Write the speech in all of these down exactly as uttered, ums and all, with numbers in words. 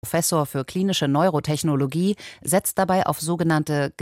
Professor für klinische Neurotechnologie, setzt dabei auf sogenannte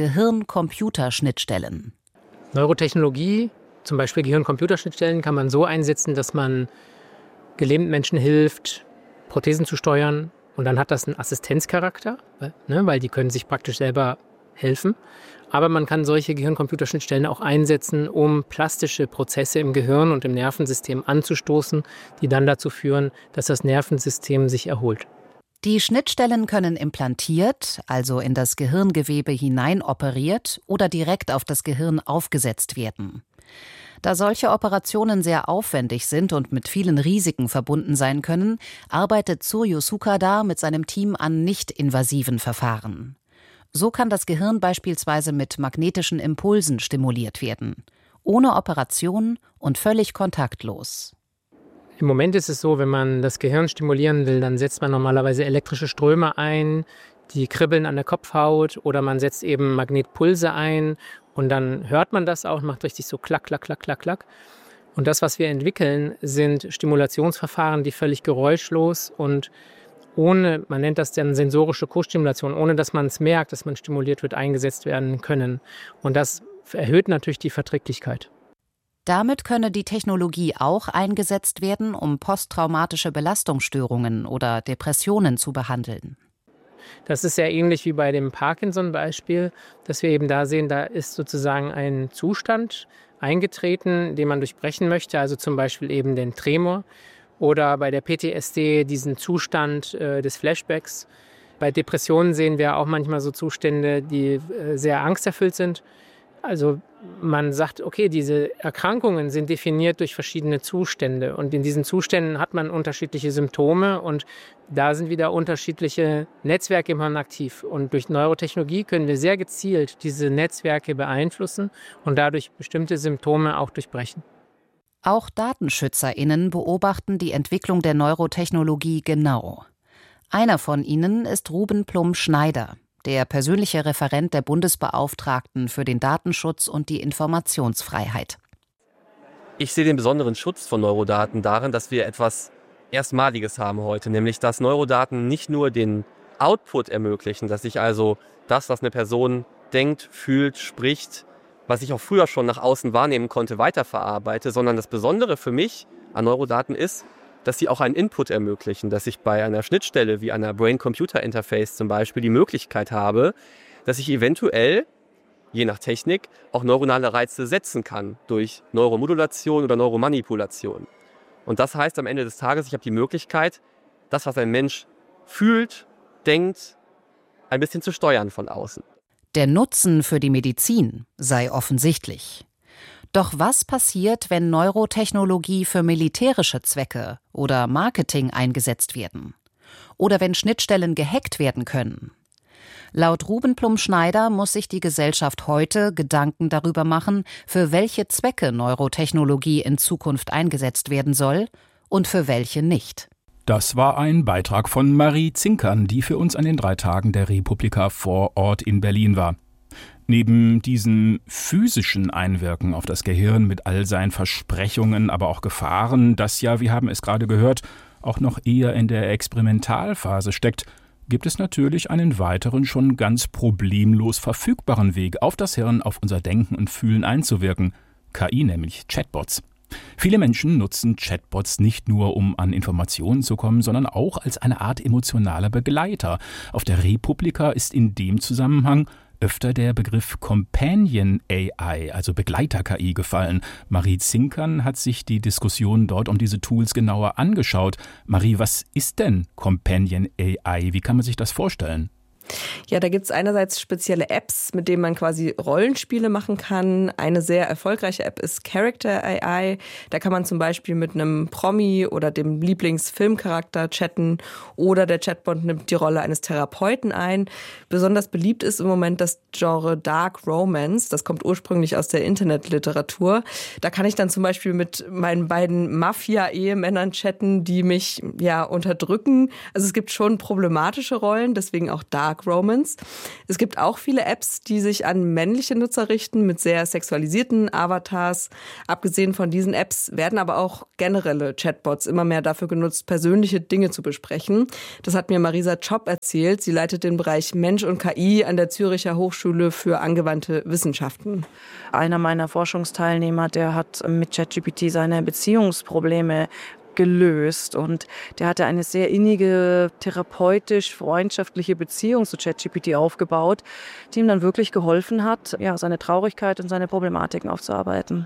Gehirn-Computer-Schnittstellen. Neurotechnologie, zum Beispiel Gehirn-Computer-Schnittstellen, kann man so einsetzen, dass man gelähmten Menschen hilft, Prothesen zu steuern. Und dann hat das einen Assistenzcharakter, ne, weil die können sich praktisch selber helfen. Aber man kann solche Gehirn-Computer-Schnittstellen auch einsetzen, um plastische Prozesse im Gehirn und im Nervensystem anzustoßen, die dann dazu führen, dass das Nervensystem sich erholt. Die Schnittstellen können implantiert, also in das Gehirngewebe hinein operiert oder direkt auf das Gehirn aufgesetzt werden. Da solche Operationen sehr aufwendig sind und mit vielen Risiken verbunden sein können, arbeitet Tsuyu Sukada mit seinem Team an nicht-invasiven Verfahren. So kann das Gehirn beispielsweise mit magnetischen Impulsen stimuliert werden, ohne Operation und völlig kontaktlos. Im Moment ist es so, wenn man das Gehirn stimulieren will, dann setzt man normalerweise elektrische Ströme ein, die kribbeln an der Kopfhaut, oder man setzt eben Magnetpulse ein und dann hört man das auch, macht richtig so klack, klack, klack, klack, klack. Und das, was wir entwickeln, sind Stimulationsverfahren, die völlig geräuschlos und ohne, man nennt das dann sensorische Co-Stimulation, ohne dass man es merkt, dass man stimuliert wird, eingesetzt werden können. Und das erhöht natürlich die Verträglichkeit. Damit könne die Technologie auch eingesetzt werden, um posttraumatische Belastungsstörungen oder Depressionen zu behandeln. Das ist sehr ähnlich wie bei dem Parkinson-Beispiel, dass wir eben da sehen, da ist sozusagen ein Zustand eingetreten, den man durchbrechen möchte, also zum Beispiel eben den Tremor, oder bei der P T S D diesen Zustand äh, des Flashbacks. Bei Depressionen sehen wir auch manchmal so Zustände, die äh, sehr angsterfüllt sind. Also man sagt, okay, diese Erkrankungen sind definiert durch verschiedene Zustände und in diesen Zuständen hat man unterschiedliche Symptome und da sind wieder unterschiedliche Netzwerke im Hirn aktiv. Und durch Neurotechnologie können wir sehr gezielt diese Netzwerke beeinflussen und dadurch bestimmte Symptome auch durchbrechen. Auch DatenschützerInnen beobachten die Entwicklung der Neurotechnologie genau. Einer von ihnen ist Ruben Plum-Schneider, der persönliche Referent der Bundesbeauftragten für den Datenschutz und die Informationsfreiheit. Ich sehe den besonderen Schutz von Neurodaten darin, dass wir etwas Erstmaliges haben heute, nämlich dass Neurodaten nicht nur den Output ermöglichen, dass ich also das, was eine Person denkt, fühlt, spricht, was ich auch früher schon nach außen wahrnehmen konnte, weiterverarbeite, sondern das Besondere für mich an Neurodaten ist, dass sie auch einen Input ermöglichen, dass ich bei einer Schnittstelle wie einer Brain-Computer-Interface zum Beispiel die Möglichkeit habe, dass ich eventuell, je nach Technik, auch neuronale Reize setzen kann durch Neuromodulation oder Neuromanipulation. Und das heißt am Ende des Tages, ich habe die Möglichkeit, das, was ein Mensch fühlt, denkt, ein bisschen zu steuern von außen. Der Nutzen für die Medizin sei offensichtlich. Doch was passiert, wenn Neurotechnologie für militärische Zwecke oder Marketing eingesetzt werden? Oder wenn Schnittstellen gehackt werden können? Laut Ruben Plum-Schneider muss sich die Gesellschaft heute Gedanken darüber machen, für welche Zwecke Neurotechnologie in Zukunft eingesetzt werden soll und für welche nicht. Das war ein Beitrag von Marie Zinkern, die für uns an den drei Tagen der Republika vor Ort in Berlin war. Neben diesem physischen Einwirken auf das Gehirn mit all seinen Versprechungen, aber auch Gefahren, das ja, wir haben es gerade gehört, auch noch eher in der Experimentalphase steckt, gibt es natürlich einen weiteren, schon ganz problemlos verfügbaren Weg, auf das Hirn, auf unser Denken und Fühlen einzuwirken. K I, nämlich Chatbots. Viele Menschen nutzen Chatbots nicht nur, um an Informationen zu kommen, sondern auch als eine Art emotionaler Begleiter. Auf der Republika ist in dem Zusammenhang öfter der Begriff Companion A I, also Begleiter-K I, gefallen. Marie Zinkern hat sich die Diskussion dort um diese Tools genauer angeschaut. Marie, was ist denn Companion A I? Wie kann man sich das vorstellen? Ja, da gibt es einerseits spezielle Apps, mit denen man quasi Rollenspiele machen kann. Eine sehr erfolgreiche App ist Character A I. Da kann man zum Beispiel mit einem Promi oder dem Lieblingsfilmcharakter chatten oder der Chatbot nimmt die Rolle eines Therapeuten ein. Besonders beliebt ist im Moment das Genre Dark Romance. Das kommt ursprünglich aus der Internetliteratur. Da kann ich dann zum Beispiel mit meinen beiden Mafia-Ehemännern chatten, die mich ja unterdrücken. Also es gibt schon problematische Rollen, deswegen auch Dark Romance. Performance. Es gibt auch viele Apps, die sich an männliche Nutzer richten mit sehr sexualisierten Avatars. Abgesehen von diesen Apps werden aber auch generelle Chatbots immer mehr dafür genutzt, persönliche Dinge zu besprechen. Das hat mir Marisa Tschopp erzählt. Sie leitet den Bereich Mensch und K I an der Züricher Hochschule für angewandte Wissenschaften. Einer meiner Forschungsteilnehmer, der hat mit ChatGPT seine Beziehungsprobleme gelöst und der hatte eine sehr innige, therapeutisch-freundschaftliche Beziehung zu ChatGPT aufgebaut, die ihm dann wirklich geholfen hat, ja, seine Traurigkeit und seine Problematiken aufzuarbeiten.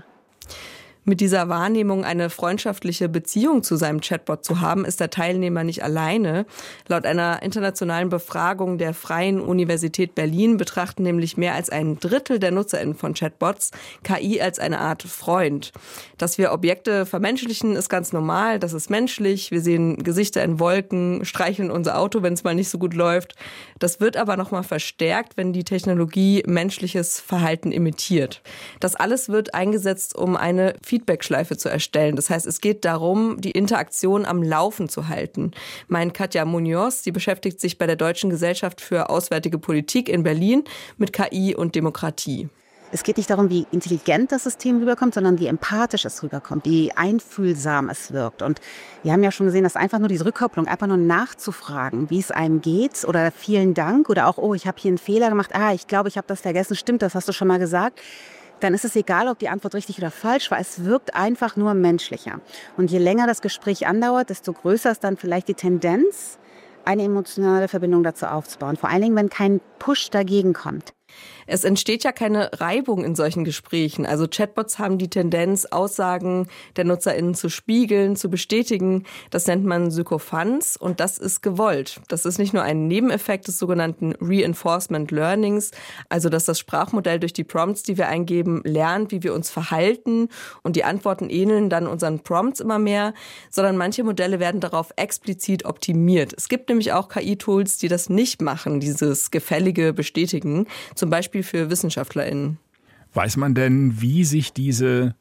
Mit dieser Wahrnehmung, eine freundschaftliche Beziehung zu seinem Chatbot zu haben, ist der Teilnehmer nicht alleine. Laut einer internationalen Befragung der Freien Universität Berlin betrachten nämlich mehr als ein Drittel der NutzerInnen von Chatbots K I als eine Art Freund. Dass wir Objekte vermenschlichen, ist ganz normal, das ist menschlich. Wir sehen Gesichter in Wolken, streicheln unser Auto, wenn es mal nicht so gut läuft. Das wird aber nochmal verstärkt, wenn die Technologie menschliches Verhalten imitiert. Das alles wird eingesetzt, um eine Feedbackschleife zu erstellen. Das heißt, es geht darum, die Interaktion am Laufen zu halten. Meint Katja Munoz, die beschäftigt sich bei der Deutschen Gesellschaft für Auswärtige Politik in Berlin mit K I und Demokratie. Es geht nicht darum, wie intelligent das System rüberkommt, sondern wie empathisch es rüberkommt, wie einfühlsam es wirkt. Und wir haben ja schon gesehen, dass einfach nur diese Rückkopplung, einfach nur nachzufragen, wie es einem geht oder vielen Dank oder auch, oh, ich habe hier einen Fehler gemacht, ah, ich glaube, ich habe das vergessen, stimmt, das hast du schon mal gesagt. Dann ist es egal, ob die Antwort richtig oder falsch war. Es wirkt einfach nur menschlicher. Und je länger das Gespräch andauert, desto größer ist dann vielleicht die Tendenz, eine emotionale Verbindung dazu aufzubauen. Vor allen Dingen, wenn kein Push dagegen kommt. Es entsteht ja keine Reibung in solchen Gesprächen. Also Chatbots haben die Tendenz, Aussagen der NutzerInnen zu spiegeln, zu bestätigen. Das nennt man Sykophanz und das ist gewollt. Das ist nicht nur ein Nebeneffekt des sogenannten Reinforcement Learnings, also dass das Sprachmodell durch die Prompts, die wir eingeben, lernt, wie wir uns verhalten und die Antworten ähneln dann unseren Prompts immer mehr, sondern manche Modelle werden darauf explizit optimiert. Es gibt nämlich auch K I-Tools, die das nicht machen, dieses gefällige Bestätigen. Zum Beispiel für WissenschaftlerInnen. Weiß man denn, wie sich diese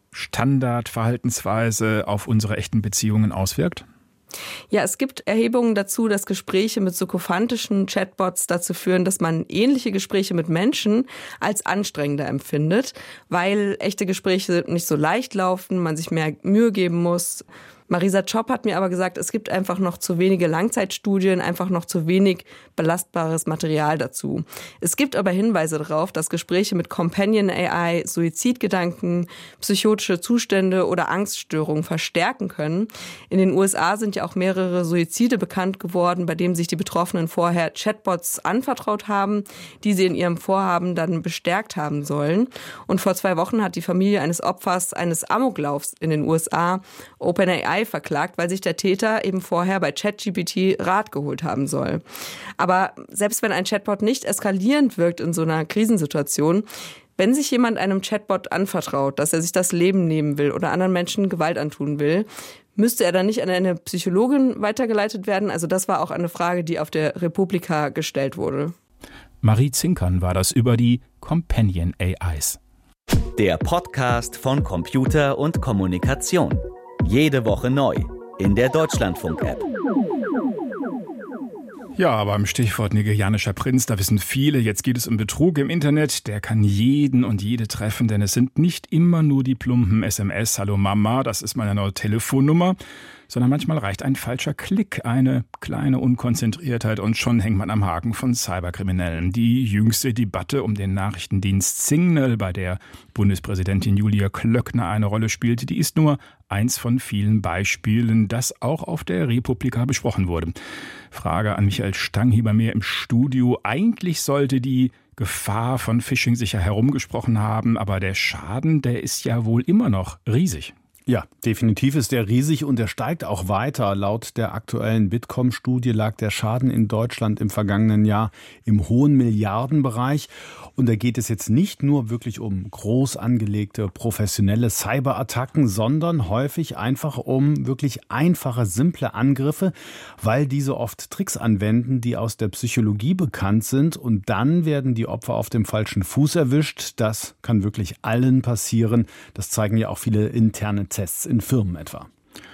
Standardverhaltensweise auf unsere echten Beziehungen auswirkt? Ja, es gibt Erhebungen dazu, dass Gespräche mit sykophantischen Chatbots dazu führen, dass man ähnliche Gespräche mit Menschen als anstrengender empfindet, weil echte Gespräche nicht so leicht laufen, man sich mehr Mühe geben muss. Marisa Tschopp hat mir aber gesagt, es gibt einfach noch zu wenige Langzeitstudien, einfach noch zu wenig belastbares Material dazu. Es gibt aber Hinweise darauf, dass Gespräche mit Companion A I Suizidgedanken, psychotische Zustände oder Angststörungen verstärken können. In den U S A sind ja auch mehrere Suizide bekannt geworden, bei denen sich die Betroffenen vorher Chatbots anvertraut haben, die sie in ihrem Vorhaben dann bestärkt haben sollen. Und vor zwei Wochen hat die Familie eines Opfers eines Amoklaufs in den U S A OpenAI verklagt, weil sich der Täter eben vorher bei ChatGPT Rat geholt haben soll. Aber selbst wenn ein Chatbot nicht eskalierend wirkt in so einer Krisensituation, wenn sich jemand einem Chatbot anvertraut, dass er sich das Leben nehmen will oder anderen Menschen Gewalt antun will, müsste er dann nicht an eine Psychologin weitergeleitet werden? Also das war auch eine Frage, die auf der Republika gestellt wurde. Marie Zinkern war das über die Companion A Is. Der Podcast von Computer und Kommunikation. Jede Woche neu in der Deutschlandfunk-App. Ja, beim Stichwort nigerianischer Prinz, da wissen viele, jetzt geht es um Betrug im Internet. Der kann jeden und jede treffen, denn es sind nicht immer nur die plumpen S M S, Hallo Mama, das ist meine neue Telefonnummer, sondern manchmal reicht ein falscher Klick, eine kleine Unkonzentriertheit und schon hängt man am Haken von Cyberkriminellen. Die jüngste Debatte um den Nachrichtendienst Signal, bei der Bundespräsidentin Julia Klöckner eine Rolle spielt, die ist nur eins von vielen Beispielen, das auch auf der Republika besprochen wurde. Frage an Michael Stang hier bei mir im Studio. Eigentlich sollte die Gefahr von Phishing sicher herumgesprochen haben, aber der Schaden, der ist ja wohl immer noch riesig. Ja, definitiv ist der riesig und der steigt auch weiter. Laut der aktuellen Bitkom-Studie lag der Schaden in Deutschland im vergangenen Jahr im hohen Milliardenbereich. Und da geht es jetzt nicht nur wirklich um groß angelegte professionelle Cyberattacken, sondern häufig einfach um wirklich einfache, simple Angriffe, weil diese oft Tricks anwenden, die aus der Psychologie bekannt sind. Und dann werden die Opfer auf dem falschen Fuß erwischt. Das kann wirklich allen passieren. Das zeigen ja auch viele interne Tests in Firmen etwa.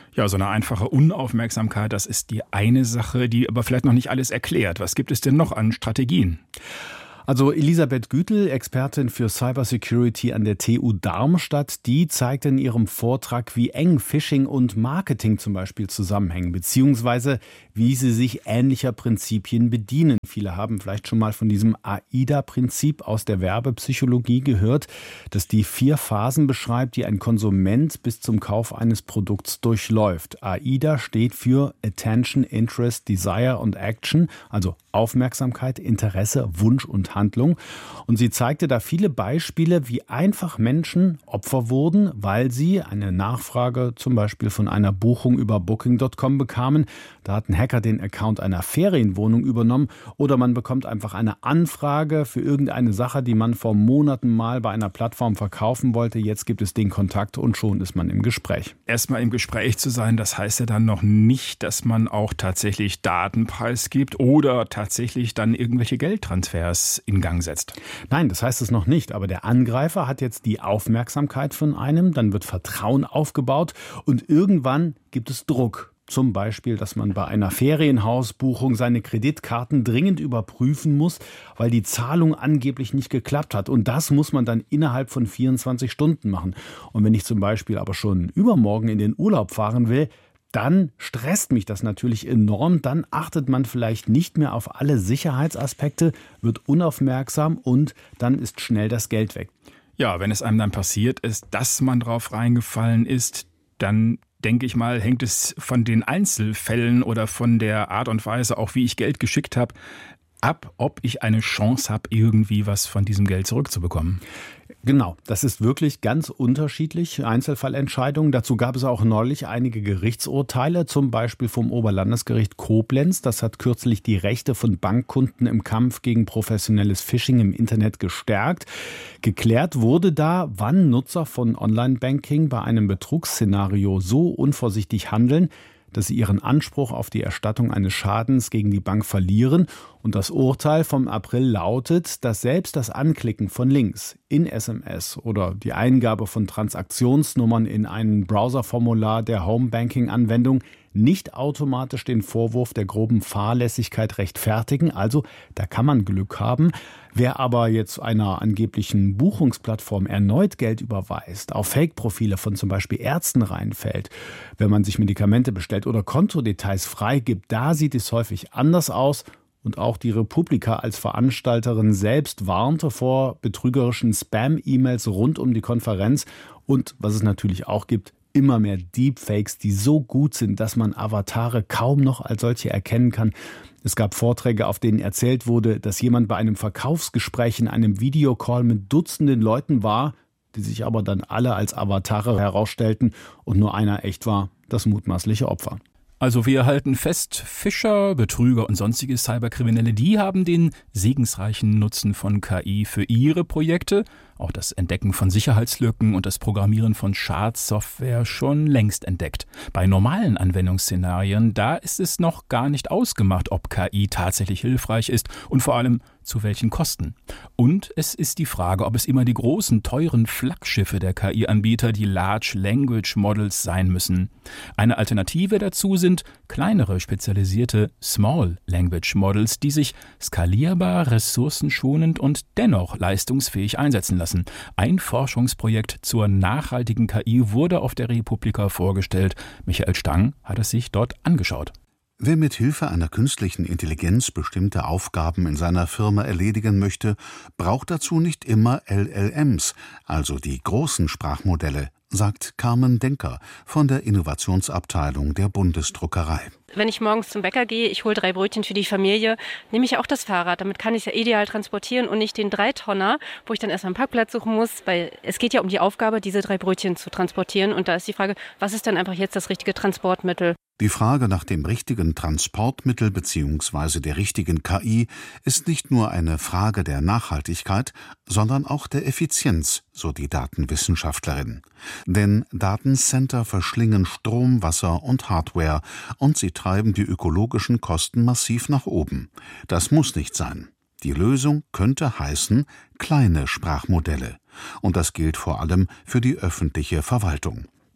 Ja, so eine einfache Unaufmerksamkeit, das ist die eine Sache, die aber vielleicht noch nicht alles erklärt. Was gibt es denn noch an Strategien? Also Elisabeth Gütel, Expertin für Cybersecurity an der T U Darmstadt, die zeigt in ihrem Vortrag, wie eng Phishing und Marketing zum Beispiel zusammenhängen, beziehungsweise wie sie sich ähnlicher Prinzipien bedienen. Viele haben vielleicht schon mal von diesem AIDA-Prinzip aus der Werbepsychologie gehört, das die vier Phasen beschreibt, die ein Konsument bis zum Kauf eines Produkts durchläuft. AIDA steht für Attention, Interest, Desire und Action, also Aufmerksamkeit, Interesse, Wunsch und Handlung. Und sie zeigte da viele Beispiele, wie einfach Menschen Opfer wurden, weil sie eine Nachfrage zum Beispiel von einer Buchung über Booking Punkt com bekamen. Da hat ein Hacker den Account einer Ferienwohnung übernommen. Oder man bekommt einfach eine Anfrage für irgendeine Sache, die man vor Monaten mal bei einer Plattform verkaufen wollte. Jetzt gibt es den Kontakt und schon ist man im Gespräch. Erstmal im Gespräch zu sein, das heißt ja dann noch nicht, dass man auch tatsächlich Daten preisgibt oder tatsächlich dann irgendwelche Geldtransfers in Gang setzt. Nein, das heißt es noch nicht. Aber der Angreifer hat jetzt die Aufmerksamkeit von einem, dann wird Vertrauen aufgebaut und irgendwann gibt es Druck. Zum Beispiel, dass man bei einer Ferienhausbuchung seine Kreditkarten dringend überprüfen muss, weil die Zahlung angeblich nicht geklappt hat. Und das muss man dann innerhalb von vierundzwanzig Stunden machen. Und wenn ich zum Beispiel aber schon übermorgen in den Urlaub fahren will, dann stresst mich das natürlich enorm. Dann achtet man vielleicht nicht mehr auf alle Sicherheitsaspekte, wird unaufmerksam und dann ist schnell das Geld weg. Ja, wenn es einem dann passiert ist, dass man drauf reingefallen ist, dann denke ich mal, hängt es von den Einzelfällen oder von der Art und Weise, auch wie ich Geld geschickt habe, ab, ob ich eine Chance habe, irgendwie was von diesem Geld zurückzubekommen. Genau, das ist wirklich ganz unterschiedlich, Einzelfallentscheidungen. Dazu gab es auch neulich einige Gerichtsurteile, zum Beispiel vom Oberlandesgericht Koblenz. Das hat kürzlich die Rechte von Bankkunden im Kampf gegen professionelles Phishing im Internet gestärkt. Geklärt wurde da, wann Nutzer von Online-Banking bei einem Betrugsszenario so unvorsichtig handeln, dass sie ihren Anspruch auf die Erstattung eines Schadens gegen die Bank verlieren. Und das Urteil vom April lautet, dass selbst das Anklicken von Links in S M S oder die Eingabe von Transaktionsnummern in ein Browserformular der Homebanking-Anwendung nicht automatisch den Vorwurf der groben Fahrlässigkeit rechtfertigen. Also da kann man Glück haben. Wer aber jetzt einer angeblichen Buchungsplattform erneut Geld überweist, auf Fake-Profile von zum Beispiel Ärzten reinfällt, wenn man sich Medikamente bestellt oder Kontodetails freigibt, da sieht es häufig anders aus. Und auch die Republika als Veranstalterin selbst warnte vor betrügerischen Spam-E-Mails rund um die Konferenz. Und was es natürlich auch gibt, immer mehr Deepfakes, die so gut sind, dass man Avatare kaum noch als solche erkennen kann. Es gab Vorträge, auf denen erzählt wurde, dass jemand bei einem Verkaufsgespräch in einem Videocall mit Dutzenden Leuten war, die sich aber dann alle als Avatare herausstellten und nur einer echt war, das mutmaßliche Opfer. Also wir halten fest, Fischer, Betrüger und sonstige Cyberkriminelle, die haben den segensreichen Nutzen von K I für ihre Projekte, auch das Entdecken von Sicherheitslücken und das Programmieren von Schadsoftware schon längst entdeckt. Bei normalen Anwendungsszenarien, da ist es noch gar nicht ausgemacht, ob K I tatsächlich hilfreich ist und vor allem zu welchen Kosten. Und es ist die Frage, ob es immer die großen, teuren Flaggschiffe der K I-Anbieter, die Large Language Models sein müssen. Eine Alternative dazu sind kleinere, spezialisierte Small Language Models, die sich skalierbar, ressourcenschonend und dennoch leistungsfähig einsetzen lassen. Ein Forschungsprojekt zur nachhaltigen K I wurde auf der Republika vorgestellt. Michael Stang hat es sich dort angeschaut. Wer mit Hilfe einer künstlichen Intelligenz bestimmte Aufgaben in seiner Firma erledigen möchte, braucht dazu nicht immer L L Ms, also die großen Sprachmodelle, sagt Carmen Denker von der Innovationsabteilung der Bundesdruckerei. Wenn ich morgens zum Bäcker gehe, ich hole drei Brötchen für die Familie, nehme ich auch das Fahrrad. Damit kann ich es ja ideal transportieren und nicht den Dreitonner, wo ich dann erstmal einen Parkplatz suchen muss, weil es geht ja um die Aufgabe, diese drei Brötchen zu transportieren. Und da ist die Frage, was ist dann einfach jetzt das richtige Transportmittel? Die Frage nach dem richtigen Transportmittel bzw. der richtigen K I ist nicht nur eine Frage der Nachhaltigkeit, sondern auch der Effizienz, so die Datenwissenschaftlerin. Denn Datencenter verschlingen Strom, Wasser und Hardware und sie treiben die ökologischen Kosten massiv nach oben. Das muss nicht sein. Die Lösung könnte heißen kleine Sprachmodelle. Und das gilt vor allem für die öffentliche Verwaltung.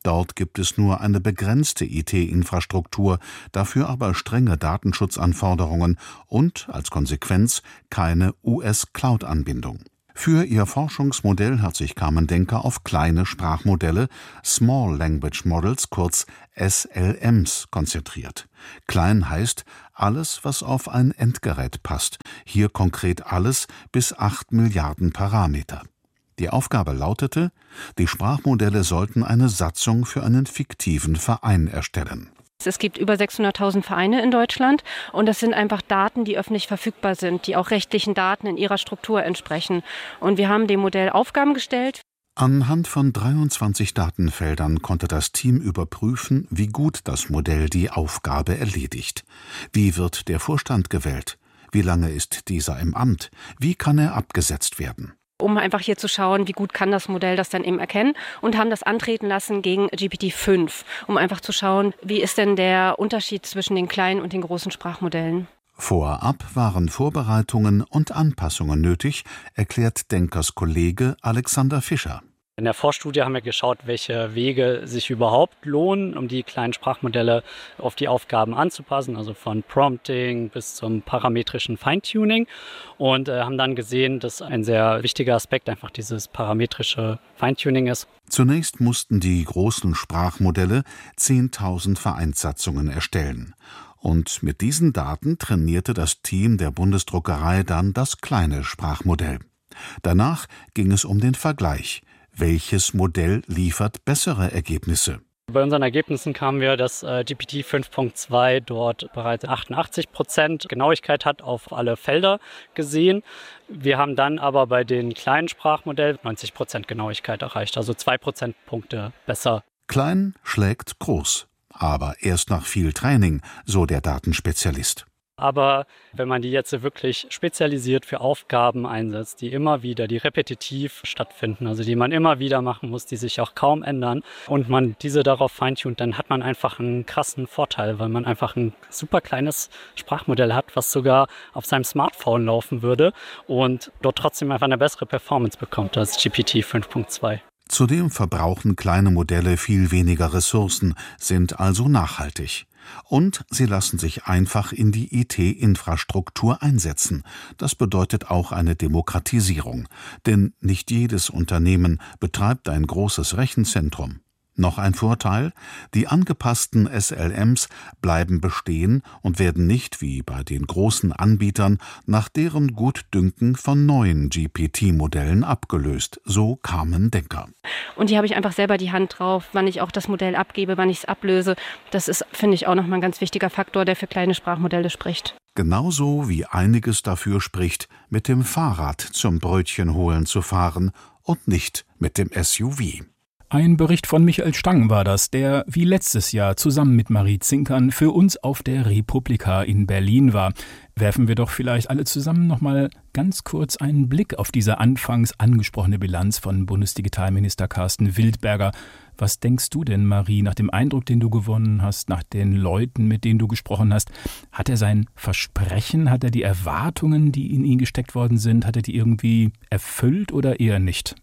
Dort gibt es nur eine begrenzte I T-Infrastruktur, dafür aber strenge Datenschutzanforderungen und als Konsequenz keine U S-Cloud-Anbindung. Für ihr Forschungsmodell hat sich Carmen Denker auf kleine Sprachmodelle, Small Language Models, kurz S L Ms, konzentriert. Klein heißt alles, was auf ein Endgerät passt, hier konkret alles bis acht Milliarden Parameter. Die Aufgabe lautete, die Sprachmodelle sollten eine Satzung für einen fiktiven Verein erstellen. Es gibt über sechshunderttausend Vereine in Deutschland und das sind einfach Daten, die öffentlich verfügbar sind, die auch rechtlichen Daten in ihrer Struktur entsprechen. Und wir haben dem Modell Aufgaben gestellt. Anhand von dreiundzwanzig Datenfeldern konnte das Team überprüfen, wie gut das Modell die Aufgabe erledigt. Wie wird der Vorstand gewählt? Wie lange ist dieser im Amt? Wie kann er abgesetzt werden? Um einfach hier zu schauen, wie gut kann das Modell das dann eben erkennen, und haben das antreten lassen gegen G P T fünf, um einfach zu schauen, wie ist denn der Unterschied zwischen den kleinen und den großen Sprachmodellen. Vorab waren Vorbereitungen und Anpassungen nötig, erklärt Denkers Kollege Alexander Fischer. In der Vorstudie haben wir geschaut, welche Wege sich überhaupt lohnen, um die kleinen Sprachmodelle auf die Aufgaben anzupassen, also von Prompting bis zum parametrischen Feintuning, und äh, haben dann gesehen, dass ein sehr wichtiger Aspekt einfach dieses parametrische Feintuning ist. Zunächst mussten die großen Sprachmodelle zehntausend Vereinssatzungen erstellen. Und mit diesen Daten trainierte das Team der Bundesdruckerei dann das kleine Sprachmodell. Danach ging es um den Vergleich. Welches Modell liefert bessere Ergebnisse? Bei unseren Ergebnissen kamen wir, dass äh, G P T fünf Punkt zwei dort bereits achtundachtzig Prozent Genauigkeit hat auf alle Felder gesehen. Wir haben dann aber bei den kleinen Sprachmodellen neunzig Prozent Genauigkeit erreicht, also zwei Prozentpunkte besser. Klein schlägt groß, aber erst nach viel Training, so der Datenspezialist. Aber wenn man die jetzt wirklich spezialisiert für Aufgaben einsetzt, die immer wieder, die repetitiv stattfinden, also die man immer wieder machen muss, die sich auch kaum ändern, und man diese darauf feintunt, dann hat man einfach einen krassen Vorteil, weil man einfach ein super kleines Sprachmodell hat, was sogar auf seinem Smartphone laufen würde und dort trotzdem einfach eine bessere Performance bekommt als G P T fünf Punkt zwei. Zudem verbrauchen kleine Modelle viel weniger Ressourcen, sind also nachhaltig. Und sie lassen sich einfach in die I T-Infrastruktur einsetzen. Das bedeutet auch eine Demokratisierung. Denn nicht jedes Unternehmen betreibt ein großes Rechenzentrum. Noch ein Vorteil: Die angepassten S L Ms bleiben bestehen und werden nicht wie bei den großen Anbietern nach deren Gutdünken von neuen G P T-Modellen abgelöst, so Carmen Denker. Und hier habe ich einfach selber die Hand drauf, wann ich auch das Modell abgebe, wann ich es ablöse. Das ist, finde ich, auch nochmal ein ganz wichtiger Faktor, der für kleine Sprachmodelle spricht. Genauso wie einiges dafür spricht, mit dem Fahrrad zum Brötchen holen zu fahren und nicht mit dem S U V. Ein Bericht von Michael Stang war das, der wie letztes Jahr zusammen mit Marie Zinkern für uns auf der Republika in Berlin war. Werfen wir doch vielleicht alle zusammen noch mal ganz kurz einen Blick auf diese anfangs angesprochene Bilanz von Bundesdigitalminister Carsten Wildberger. Was denkst du denn, Marie, nach dem Eindruck, den du gewonnen hast, nach den Leuten, mit denen du gesprochen hast? Hat er sein Versprechen, hat er die Erwartungen, die in ihn gesteckt worden sind, hat er die irgendwie erfüllt oder eher nicht?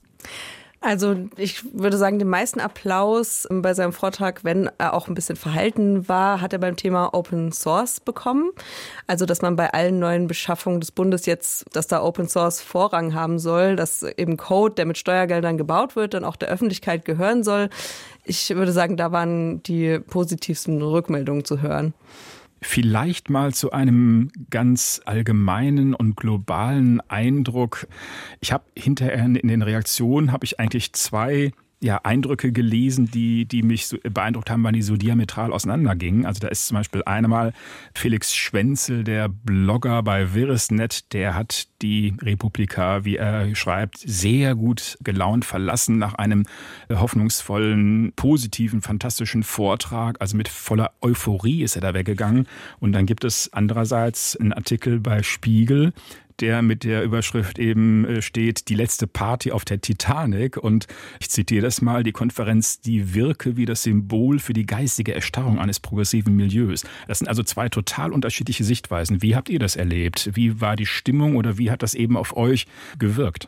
Also ich würde sagen, den meisten Applaus bei seinem Vortrag, wenn er auch ein bisschen verhalten war, hat er beim Thema Open Source bekommen. Also dass man bei allen neuen Beschaffungen des Bundes jetzt, dass da Open Source Vorrang haben soll, dass eben Code, der mit Steuergeldern gebaut wird, dann auch der Öffentlichkeit gehören soll. Ich würde sagen, da waren die positivsten Rückmeldungen zu hören. Vielleicht mal zu einem ganz allgemeinen und globalen Eindruck. Ich habe hinterher in den Reaktionen habe ich eigentlich zwei ja, Eindrücke gelesen, die, die mich so beeindruckt haben, weil die so diametral auseinandergingen. Also da ist zum Beispiel einmal Felix Schwenzel, der Blogger bei Virusnet, der hat die Republika, wie er schreibt, sehr gut gelaunt verlassen nach einem hoffnungsvollen, positiven, fantastischen Vortrag. Also mit voller Euphorie ist er da weggegangen. Und dann gibt es andererseits einen Artikel bei Spiegel, der mit der Überschrift eben steht, die letzte Party auf der Titanic. Und ich zitiere das mal, die Konferenz, die wirke wie das Symbol für die geistige Erstarrung eines progressiven Milieus. Das sind also zwei total unterschiedliche Sichtweisen. Wie habt ihr das erlebt? Wie war die Stimmung oder wie hat das eben auf euch gewirkt?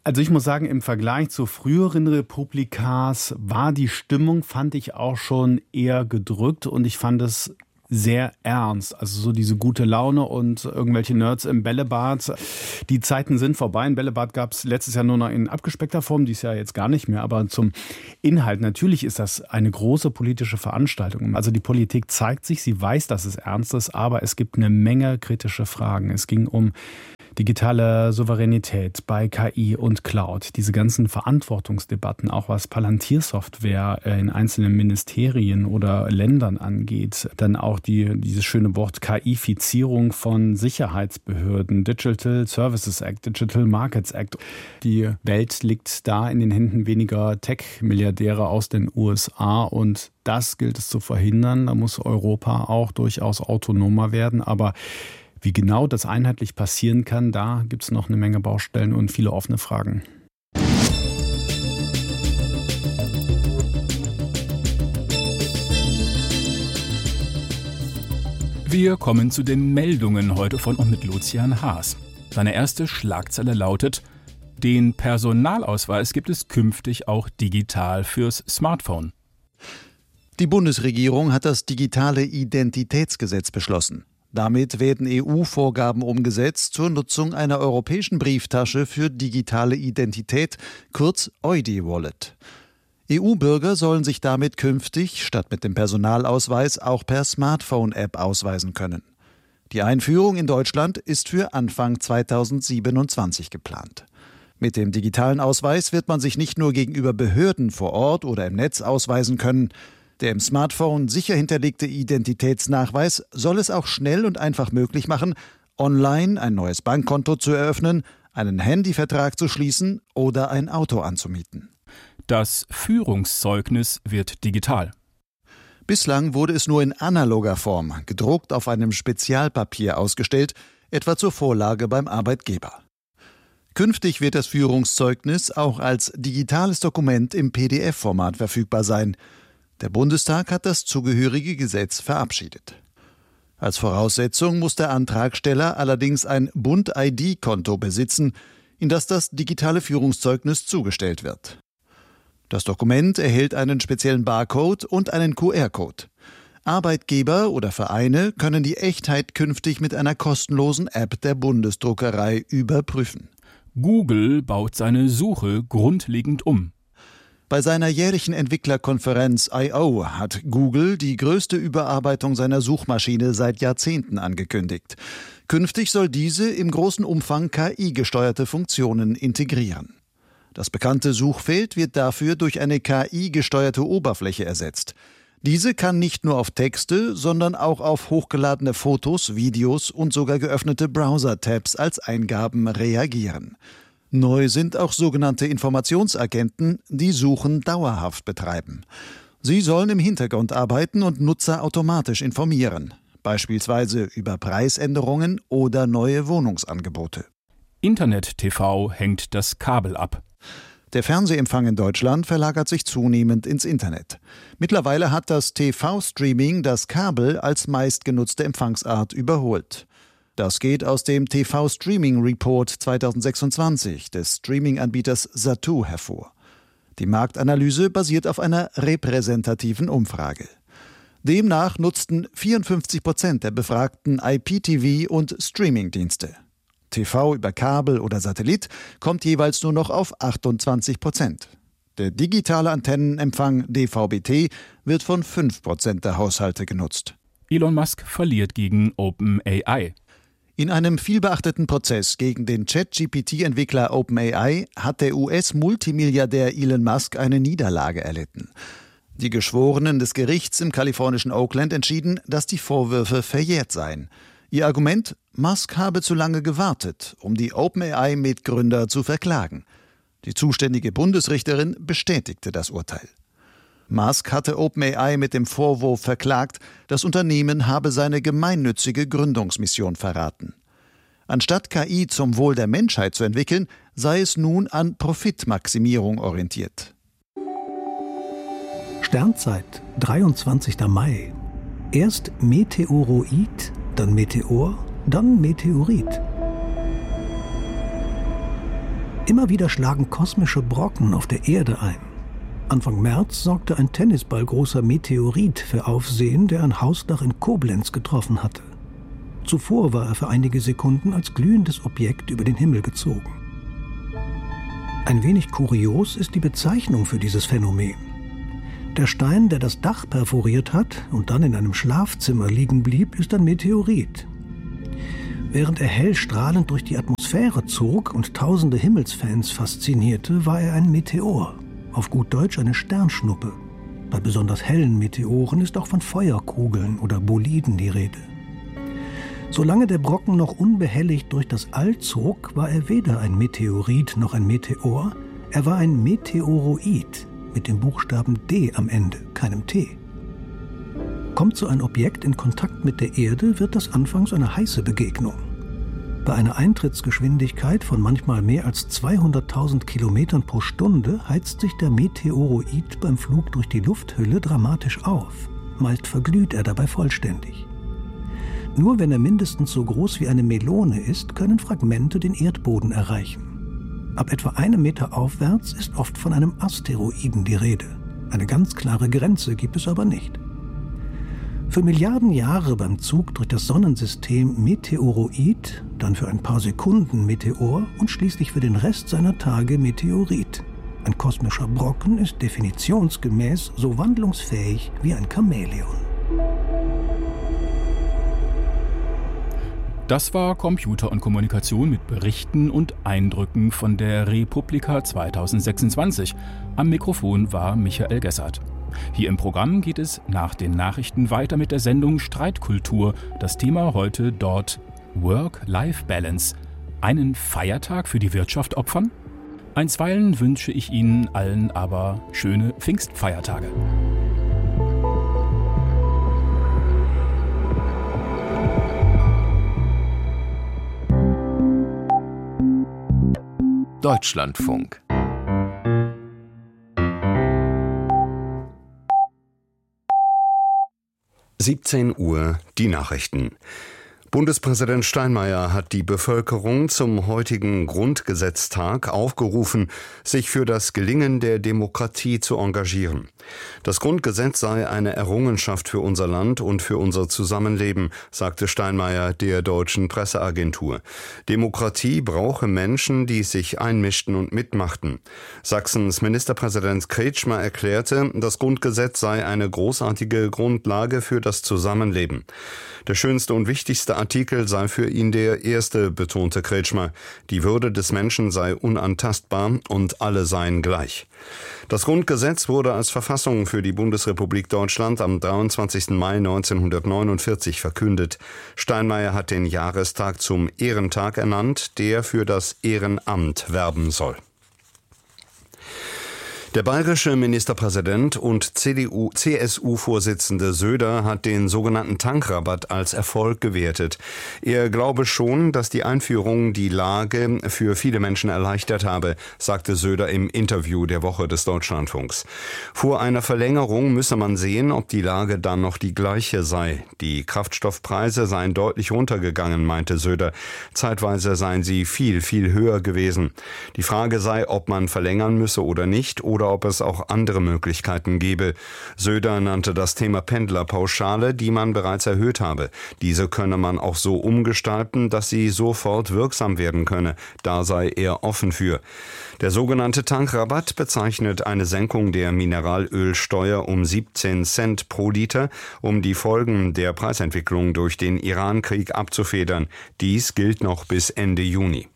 Also ich muss sagen, im Vergleich zu früheren Republikas war die Stimmung, fand ich auch schon eher gedrückt und ich fand es sehr ernst. Also so diese gute Laune und irgendwelche Nerds im Bällebad. Die Zeiten sind vorbei. Ein Bällebad gab es letztes Jahr nur noch in abgespeckter Form, dies Jahr jetzt gar nicht mehr. Aber zum Inhalt, natürlich ist das eine große politische Veranstaltung. Also die Politik zeigt sich, sie weiß, dass es ernst ist, aber es gibt eine Menge kritische Fragen. Es ging um digitale Souveränität bei K I und Cloud, diese ganzen Verantwortungsdebatten, auch was Palantiersoftware in einzelnen Ministerien oder Ländern angeht, dann auch die, dieses schöne Wort K I-Fizierung von Sicherheitsbehörden, Digital Services Act, Digital Markets Act. Die Welt liegt da in den Händen weniger Tech-Milliardäre aus den U S A und das gilt es zu verhindern. Da muss Europa auch durchaus autonomer werden, aber wie genau das einheitlich passieren kann, da gibt es noch eine Menge Baustellen und viele offene Fragen. Wir kommen zu den Meldungen heute von und mit Lucian Haas. Seine erste Schlagzeile lautet: Den Personalausweis gibt es künftig auch digital fürs Smartphone. Die Bundesregierung hat das digitale Identitätsgesetz beschlossen. Damit werden E U-Vorgaben umgesetzt zur Nutzung einer europäischen Brieftasche für digitale Identität, kurz E U I D-Wallet. E U-Bürger sollen sich damit künftig statt mit dem Personalausweis auch per Smartphone-App ausweisen können. Die Einführung in Deutschland ist für Anfang zweitausendsiebenundzwanzig geplant. Mit dem digitalen Ausweis wird man sich nicht nur gegenüber Behörden vor Ort oder im Netz ausweisen können. Der im Smartphone sicher hinterlegte Identitätsnachweis soll es auch schnell und einfach möglich machen, online ein neues Bankkonto zu eröffnen, einen Handyvertrag zu schließen oder ein Auto anzumieten. Das Führungszeugnis wird digital. Bislang wurde es nur in analoger Form, gedruckt auf einem Spezialpapier ausgestellt, etwa zur Vorlage beim Arbeitgeber. Künftig wird das Führungszeugnis auch als digitales Dokument im P D F-Format verfügbar sein. Der Bundestag hat das zugehörige Gesetz verabschiedet. Als Voraussetzung muss der Antragsteller allerdings ein Bund-I D-Konto besitzen, in das das digitale Führungszeugnis zugestellt wird. Das Dokument erhält einen speziellen Barcode und einen Q R-Code. Arbeitgeber oder Vereine können die Echtheit künftig mit einer kostenlosen App der Bundesdruckerei überprüfen. Google baut seine Suche grundlegend um. Bei seiner jährlichen Entwicklerkonferenz I O hat Google die größte Überarbeitung seiner Suchmaschine seit Jahrzehnten angekündigt. Künftig soll diese im großen Umfang K I-gesteuerte Funktionen integrieren. Das bekannte Suchfeld wird dafür durch eine K I-gesteuerte Oberfläche ersetzt. Diese kann nicht nur auf Texte, sondern auch auf hochgeladene Fotos, Videos und sogar geöffnete Browser-Tabs als Eingaben reagieren. Neu sind auch sogenannte Informationsagenten, die Suchen dauerhaft betreiben. Sie sollen im Hintergrund arbeiten und Nutzer automatisch informieren, beispielsweise über Preisänderungen oder neue Wohnungsangebote. Internet-T V hängt das Kabel ab. Der Fernsehempfang in Deutschland verlagert sich zunehmend ins Internet. Mittlerweile hat das T V-Streaming das Kabel als meistgenutzte Empfangsart überholt. Das geht aus dem T V-Streaming-Report zweitausendsechsundzwanzig des Streaming-Anbieters Zattoo hervor. Die Marktanalyse basiert auf einer repräsentativen Umfrage. Demnach nutzten vierundfünfzig Prozent der Befragten I P T V und Streaming-Dienste. T V über Kabel oder Satellit kommt jeweils nur noch auf achtundzwanzig Prozent. Der digitale Antennenempfang D V B T wird von fünf Prozent der Haushalte genutzt. Elon Musk verliert gegen OpenAI. In einem vielbeachteten Prozess gegen den Chat-G P T-Entwickler OpenAI hat der U S-Multimilliardär Elon Musk eine Niederlage erlitten. Die Geschworenen des Gerichts im kalifornischen Oakland entschieden, dass die Vorwürfe verjährt seien. Ihr Argument: Musk habe zu lange gewartet, um die OpenAI-Mitgründer zu verklagen. Die zuständige Bundesrichterin bestätigte das Urteil. Musk hatte OpenAI mit dem Vorwurf verklagt, das Unternehmen habe seine gemeinnützige Gründungsmission verraten. Anstatt K I zum Wohl der Menschheit zu entwickeln, sei es nun an Profitmaximierung orientiert. Sternzeit, dreiundzwanzigster Mai. Erst Meteoroid, dann Meteor, dann Meteorit. Immer wieder schlagen kosmische Brocken auf der Erde ein. Anfang März sorgte ein tennisballgroßer Meteorit für Aufsehen, der ein Hausdach in Koblenz getroffen hatte. Zuvor war er für einige Sekunden als glühendes Objekt über den Himmel gezogen. Ein wenig kurios ist die Bezeichnung für dieses Phänomen. Der Stein, der das Dach perforiert hat und dann in einem Schlafzimmer liegen blieb, ist ein Meteorit. Während er hell strahlend durch die Atmosphäre zog und tausende Himmelsfans faszinierte, war er ein Meteor, auf gut Deutsch eine Sternschnuppe. Bei besonders hellen Meteoren ist auch von Feuerkugeln oder Boliden die Rede. Solange der Brocken noch unbehelligt durch das All zog, war er weder ein Meteorit noch ein Meteor, er war ein Meteoroid mit dem Buchstaben D am Ende, keinem T. Kommt so ein Objekt in Kontakt mit der Erde, wird das anfangs eine heiße Begegnung. Bei einer Eintrittsgeschwindigkeit von manchmal mehr als zweihunderttausend Kilometern pro Stunde heizt sich der Meteoroid beim Flug durch die Lufthülle dramatisch auf. Meist verglüht er dabei vollständig. Nur wenn er mindestens so groß wie eine Melone ist, können Fragmente den Erdboden erreichen. Ab etwa einem Meter aufwärts ist oft von einem Asteroiden die Rede. Eine ganz klare Grenze gibt es aber nicht. Für Milliarden Jahre beim Zug durch das Sonnensystem Meteoroid, dann für ein paar Sekunden Meteor und schließlich für den Rest seiner Tage Meteorit. Ein kosmischer Brocken ist definitionsgemäß so wandlungsfähig wie ein Chamäleon. Das war Computer und Kommunikation mit Berichten und Eindrücken von der Republika zweitausendsechsundzwanzig. Am Mikrofon war Michael Gessert. Hier im Programm geht es nach den Nachrichten weiter mit der Sendung Streitkultur. Das Thema heute dort Work-Life-Balance. Einen Feiertag für die Wirtschaft opfern? Einstweilen wünsche ich Ihnen allen aber schöne Pfingstfeiertage. Deutschlandfunk. siebzehn Uhr, die Nachrichten. Bundespräsident Steinmeier hat die Bevölkerung zum heutigen Grundgesetztag aufgerufen, sich für das Gelingen der Demokratie zu engagieren. Das Grundgesetz sei eine Errungenschaft für unser Land und für unser Zusammenleben, sagte Steinmeier der Deutschen Presseagentur. Demokratie brauche Menschen, die sich einmischten und mitmachten. Sachsens Ministerpräsident Kretschmer erklärte, das Grundgesetz sei eine großartige Grundlage für das Zusammenleben. Der schönste und wichtigste Artikel sei für ihn der erste, betonte Kretschmer. Die Würde des Menschen sei unantastbar und alle seien gleich. Das Grundgesetz wurde als Verfassung für die Bundesrepublik Deutschland am dreiundzwanzigsten Mai neunzehnhundertneunundvierzig verkündet. Steinmeier hat den Jahrestag zum Ehrentag ernannt, der für das Ehrenamt werben soll. Der bayerische Ministerpräsident und C D U C S U-Vorsitzende Söder hat den sogenannten Tankrabatt als Erfolg gewertet. Er glaube schon, dass die Einführung die Lage für viele Menschen erleichtert habe, sagte Söder im Interview der Woche des Deutschlandfunks. Vor einer Verlängerung müsse man sehen, ob die Lage dann noch die gleiche sei. Die Kraftstoffpreise seien deutlich runtergegangen, meinte Söder. Zeitweise seien sie viel, viel höher gewesen. Die Frage sei, ob man verlängern müsse oder nicht, oder ob es auch andere Möglichkeiten gebe. Söder nannte das Thema Pendlerpauschale, die man bereits erhöht habe. Diese könne man auch so umgestalten, dass sie sofort wirksam werden könne. Da sei er offen für. Der sogenannte Tankrabatt bezeichnet eine Senkung der Mineralölsteuer um siebzehn Cent pro Liter, um die Folgen der Preisentwicklung durch den Irankrieg abzufedern. Dies gilt noch bis Ende Juni.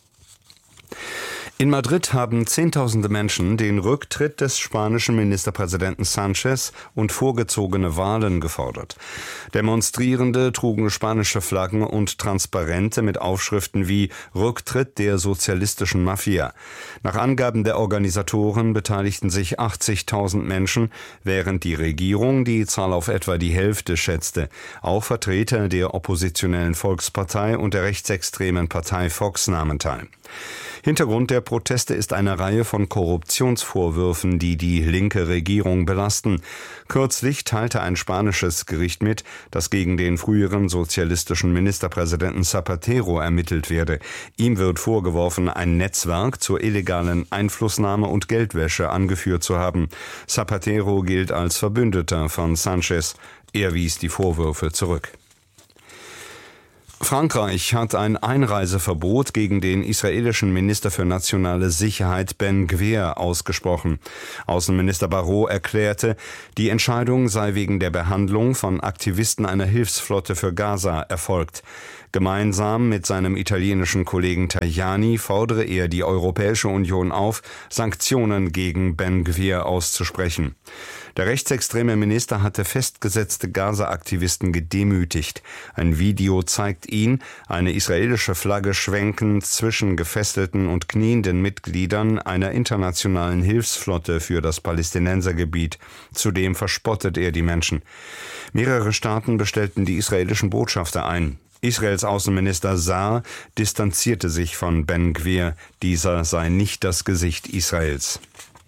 In Madrid haben Zehntausende Menschen den Rücktritt des spanischen Ministerpräsidenten Sánchez und vorgezogene Wahlen gefordert. Demonstrierende trugen spanische Flaggen und Transparente mit Aufschriften wie Rücktritt der sozialistischen Mafia. Nach Angaben der Organisatoren beteiligten sich achtzigtausend Menschen, während die Regierung die Zahl auf etwa die Hälfte schätzte. Auch Vertreter der oppositionellen Volkspartei und der rechtsextremen Partei Vox nahmen teil. Hintergrund der Proteste ist eine Reihe von Korruptionsvorwürfen, die die linke Regierung belasten. Kürzlich teilte ein spanisches Gericht mit, dass gegen den früheren sozialistischen Ministerpräsidenten Zapatero ermittelt werde. Ihm wird vorgeworfen, ein Netzwerk zur illegalen Einflussnahme und Geldwäsche angeführt zu haben. Zapatero gilt als Verbündeter von Sanchez. Er wies die Vorwürfe zurück. Frankreich hat ein Einreiseverbot gegen den israelischen Minister für nationale Sicherheit Ben Gvir ausgesprochen. Außenminister Barrot erklärte, die Entscheidung sei wegen der Behandlung von Aktivisten einer Hilfsflotte für Gaza erfolgt. Gemeinsam mit seinem italienischen Kollegen Tajani fordere er die Europäische Union auf, Sanktionen gegen Ben Gvir auszusprechen. Der rechtsextreme Minister hatte festgesetzte Gaza-Aktivisten gedemütigt. Ein Video zeigt ihn, eine israelische Flagge schwenkend zwischen gefesselten und knienden Mitgliedern einer internationalen Hilfsflotte für das Palästinensergebiet. Zudem verspottet er die Menschen. Mehrere Staaten bestellten die israelischen Botschafter ein. Israels Außenminister Saar distanzierte sich von Ben Gvir. Dieser sei nicht das Gesicht Israels.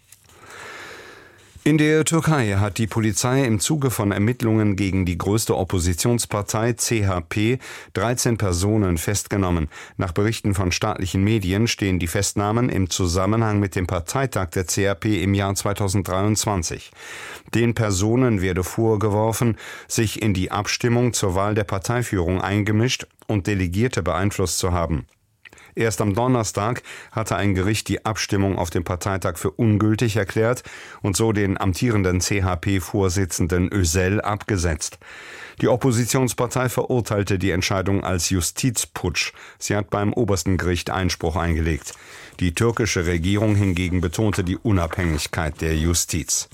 In der Türkei hat die Polizei im Zuge von Ermittlungen gegen die größte Oppositionspartei C H P dreizehn Personen festgenommen. Nach Berichten von staatlichen Medien stehen die Festnahmen im Zusammenhang mit dem Parteitag der C H P im Jahr zweitausenddreiundzwanzig. Den Personen werde vorgeworfen, sich in die Abstimmung zur Wahl der Parteiführung eingemischt und Delegierte beeinflusst zu haben. Erst am Donnerstag hatte ein Gericht die Abstimmung auf dem Parteitag für ungültig erklärt und so den amtierenden C H P-Vorsitzenden Özel abgesetzt. Die Oppositionspartei verurteilte die Entscheidung als Justizputsch. Sie hat beim obersten Gericht Einspruch eingelegt. Die türkische Regierung hingegen betonte die Unabhängigkeit der Justiz.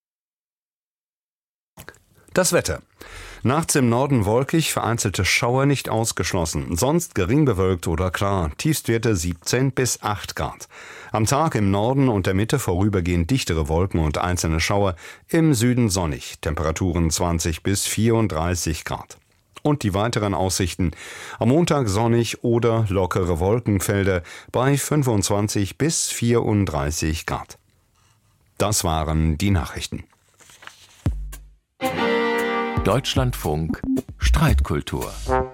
Das Wetter. Nachts im Norden wolkig, vereinzelte Schauer nicht ausgeschlossen. Sonst gering bewölkt oder klar. Tiefstwerte siebzehn bis acht Grad. Am Tag im Norden und der Mitte vorübergehend dichtere Wolken und einzelne Schauer. Im Süden sonnig. Temperaturen zwanzig bis vierunddreißig Grad. Und die weiteren Aussichten. Am Montag sonnig oder lockere Wolkenfelder bei fünfundzwanzig bis vierunddreißig Grad. Das waren die Nachrichten. Deutschlandfunk Streitkultur.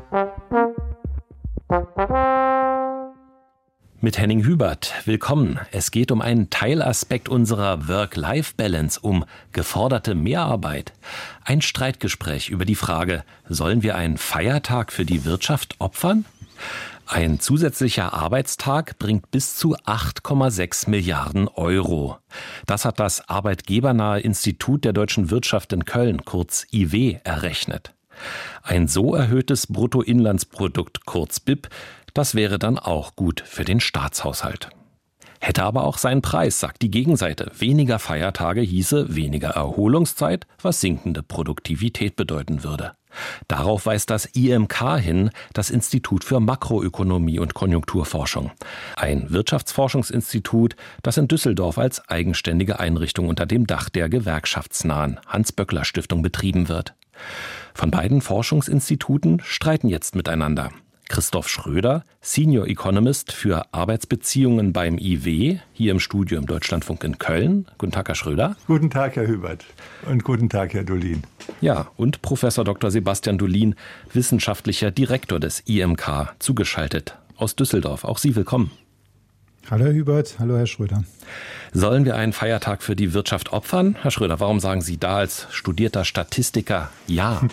Mit Henning Hubert, willkommen. Es geht um einen Teilaspekt unserer Work-Life-Balance, um geforderte Mehrarbeit. Ein Streitgespräch über die Frage, sollen wir einen Feiertag für die Wirtschaft opfern? Ein zusätzlicher Arbeitstag bringt bis zu acht Komma sechs Milliarden Euro. Das hat das Arbeitgebernahe Institut der deutschen Wirtschaft in Köln, kurz I W, errechnet. Ein so erhöhtes Bruttoinlandsprodukt, kurz B I P, das wäre dann auch gut für den Staatshaushalt. Hätte aber auch seinen Preis, sagt die Gegenseite. Weniger Feiertage hieße weniger Erholungszeit, was sinkende Produktivität bedeuten würde. Darauf weist das I M K hin, das Institut für Makroökonomie und Konjunkturforschung. Ein Wirtschaftsforschungsinstitut, das in Düsseldorf als eigenständige Einrichtung unter dem Dach der gewerkschaftsnahen Hans-Böckler-Stiftung betrieben wird. Von beiden Forschungsinstituten streiten jetzt miteinander. Christoph Schröder, Senior Economist für Arbeitsbeziehungen beim I W, hier im Studio im Deutschlandfunk in Köln. Guten Tag, Herr Schröder. Guten Tag, Herr Hubert. Und guten Tag, Herr Dolin. Ja, und Professor Doktor Sebastian Dolin, wissenschaftlicher Direktor des I M K, zugeschaltet aus Düsseldorf. Auch Sie willkommen. Hallo, Herr Hubert. Hallo, Herr Schröder. Sollen wir einen Feiertag für die Wirtschaft opfern? Herr Schröder, warum sagen Sie da als studierter Statistiker ja?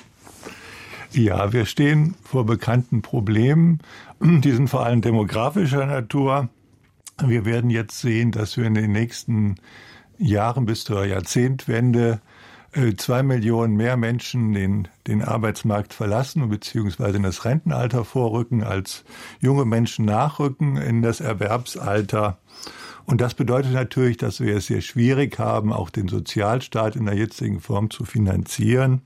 Ja, wir stehen vor bekannten Problemen. Die sind vor allem demografischer Natur. Wir werden jetzt sehen, dass wir in den nächsten Jahren bis zur Jahrzehntwende zwei Millionen mehr Menschen den, den Arbeitsmarkt verlassen bzw. in das Rentenalter vorrücken, als junge Menschen nachrücken in das Erwerbsalter. Und das bedeutet natürlich, dass wir es sehr schwierig haben, auch den Sozialstaat in der jetzigen Form zu finanzieren.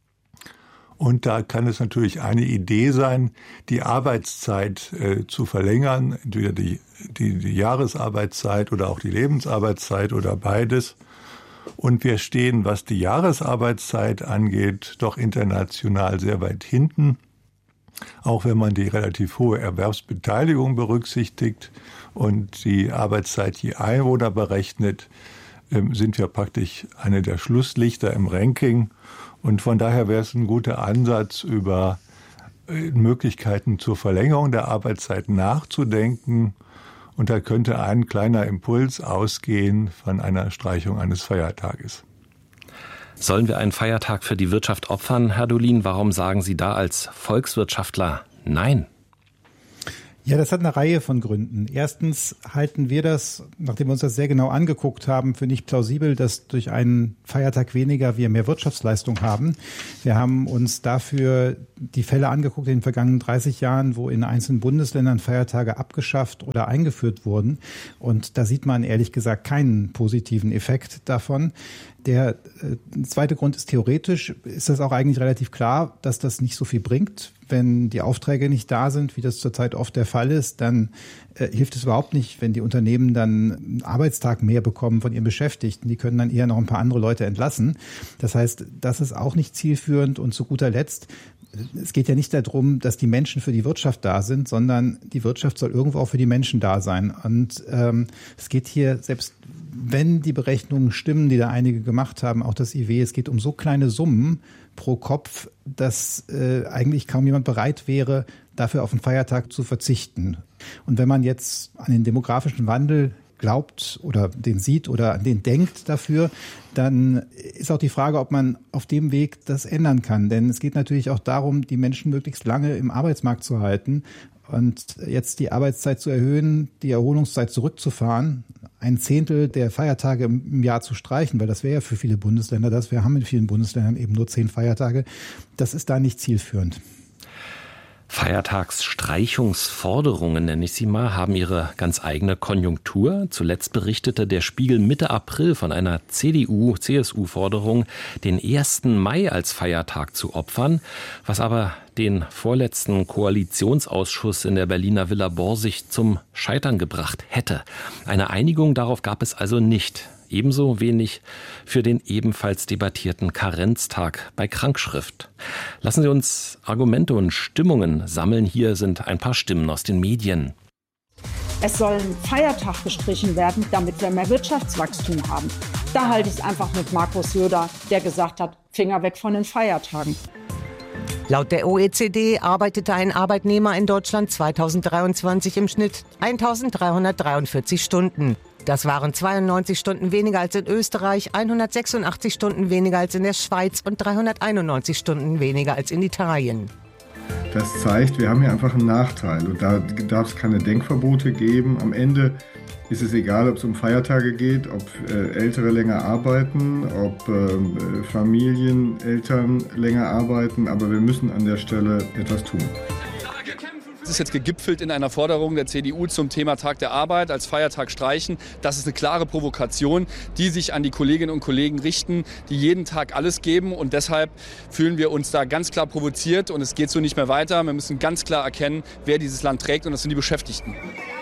Und da kann es natürlich eine Idee sein, die Arbeitszeit äh, zu verlängern, entweder die, die, die Jahresarbeitszeit oder auch die Lebensarbeitszeit oder beides. Und wir stehen, was die Jahresarbeitszeit angeht, doch international sehr weit hinten. Auch wenn man die relativ hohe Erwerbsbeteiligung berücksichtigt und die Arbeitszeit je Einwohner berechnet, sind wir praktisch eine der Schlusslichter im Ranking. Und von daher wäre es ein guter Ansatz, über Möglichkeiten zur Verlängerung der Arbeitszeit nachzudenken. Und da könnte ein kleiner Impuls ausgehen von einer Streichung eines Feiertages. Sollen wir einen Feiertag für die Wirtschaft opfern, Herr Dolin? Warum sagen Sie da als Volkswirtschaftler nein? Ja, das hat eine Reihe von Gründen. Erstens halten wir das, nachdem wir uns das sehr genau angeguckt haben, für nicht plausibel, dass durch einen Feiertag weniger wir mehr Wirtschaftsleistung haben. Wir haben uns dafür die Fälle angeguckt in den vergangenen dreißig Jahren, wo in einzelnen Bundesländern Feiertage abgeschafft oder eingeführt wurden. Und da sieht man ehrlich gesagt keinen positiven Effekt davon. Der äh, zweite Grund ist, theoretisch ist das auch eigentlich relativ klar, dass das nicht so viel bringt. Wenn die Aufträge nicht da sind, wie das zurzeit oft der Fall ist, dann äh, hilft es überhaupt nicht, wenn die Unternehmen dann einen Arbeitstag mehr bekommen von ihren Beschäftigten. Die können dann eher noch ein paar andere Leute entlassen. Das heißt, das ist auch nicht zielführend. Und zu guter Letzt, es geht ja nicht darum, dass die Menschen für die Wirtschaft da sind, sondern die Wirtschaft soll irgendwo auch für die Menschen da sein. Und ähm, es geht hier, selbst wenn die Berechnungen stimmen, die da einige gemacht haben, auch das I W, es geht um so kleine Summen pro Kopf, dass äh, eigentlich kaum jemand bereit wäre, dafür auf einen Feiertag zu verzichten. Und wenn man jetzt an den demografischen Wandel glaubt oder den sieht oder an den denkt dafür, dann ist auch die Frage, ob man auf dem Weg das ändern kann. Denn es geht natürlich auch darum, die Menschen möglichst lange im Arbeitsmarkt zu halten und jetzt die Arbeitszeit zu erhöhen, die Erholungszeit zurückzufahren, ein Zehntel der Feiertage im Jahr zu streichen, weil das wäre ja für viele Bundesländer das. Wir haben in vielen Bundesländern eben nur zehn Feiertage. Das ist da nicht zielführend. Feiertagsstreichungsforderungen, nenne ich sie mal, haben ihre ganz eigene Konjunktur. Zuletzt berichtete der Spiegel Mitte April von einer C D U C S U-Forderung, den ersten Mai als Feiertag zu opfern, was aber den vorletzten Koalitionsausschuss in der Berliner Villa Borsig zum Scheitern gebracht hätte. Eine Einigung darauf gab es also nicht. Ebenso wenig für den ebenfalls debattierten Karenztag bei Krankschrift. Lassen Sie uns Argumente und Stimmungen sammeln. Hier sind ein paar Stimmen aus den Medien. Es soll ein Feiertag gestrichen werden, damit wir mehr Wirtschaftswachstum haben. Da halte ich es einfach mit Markus Söder, der gesagt hat, Finger weg von den Feiertagen. Laut der O E C D arbeitete ein Arbeitnehmer in Deutschland zweitausenddreiundzwanzig im Schnitt eintausenddreihundertdreiundvierzig Stunden. Das waren zweiundneunzig Stunden weniger als in Österreich, hundertsechsundachtzig Stunden weniger als in der Schweiz und dreihunderteinundneunzig Stunden weniger als in Italien. Das zeigt, wir haben hier einfach einen Nachteil und da darf es keine Denkverbote geben. Am Ende ist es egal, ob es um Feiertage geht, ob äh, Ältere länger arbeiten, ob äh, Familien, Eltern länger arbeiten, aber wir müssen an der Stelle etwas tun. Das ist jetzt gegipfelt in einer Forderung der C D U zum Thema Tag der Arbeit als Feiertag streichen. Das ist eine klare Provokation, die sich an die Kolleginnen und Kollegen richten, die jeden Tag alles geben. Und deshalb fühlen wir uns da ganz klar provoziert und es geht so nicht mehr weiter. Wir müssen ganz klar erkennen, wer dieses Land trägt, und das sind die Beschäftigten.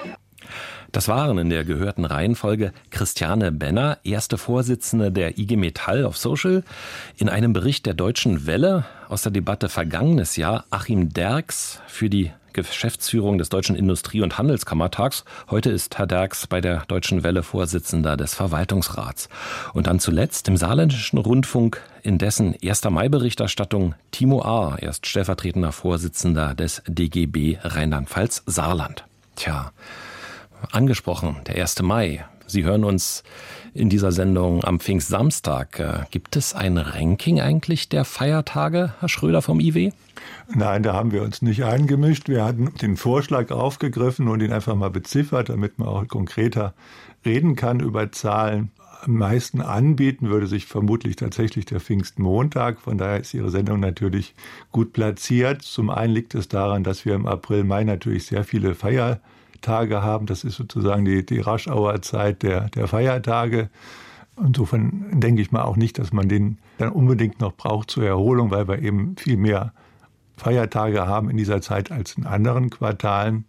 Das waren in der gehörten Reihenfolge Christiane Benner, erste Vorsitzende der I G Metall auf Social, in einem Bericht der Deutschen Welle aus der Debatte vergangenes Jahr Achim Derks für die Geschäftsführung des Deutschen Industrie- und Handelskammertags. Heute ist Herr Derks bei der Deutschen Welle Vorsitzender des Verwaltungsrats. Und dann zuletzt im Saarländischen Rundfunk, in dessen erster Mai-Berichterstattung Timo Ahr, er ist stellvertretender Vorsitzender des D G B Rheinland-Pfalz-Saarland. Tja, angesprochen, der erste Mai. Sie hören uns in dieser Sendung am Pfingstsamstag. Gibt es ein Ranking eigentlich der Feiertage, Herr Schröder vom I W? Nein, da haben wir uns nicht eingemischt. Wir hatten den Vorschlag aufgegriffen und ihn einfach mal beziffert, damit man auch konkreter reden kann über Zahlen. Am meisten anbieten würde sich vermutlich tatsächlich der Pfingstmontag. Von daher ist Ihre Sendung natürlich gut platziert. Zum einen liegt es daran, dass wir im April, Mai natürlich sehr viele Feiertage haben. Das ist sozusagen die, die Rush-Hour-Zeit der, der Feiertage. Insofern denke ich mal auch nicht, dass man den dann unbedingt noch braucht zur Erholung, weil wir eben viel mehr Feiertage haben in dieser Zeit als in anderen Quartalen.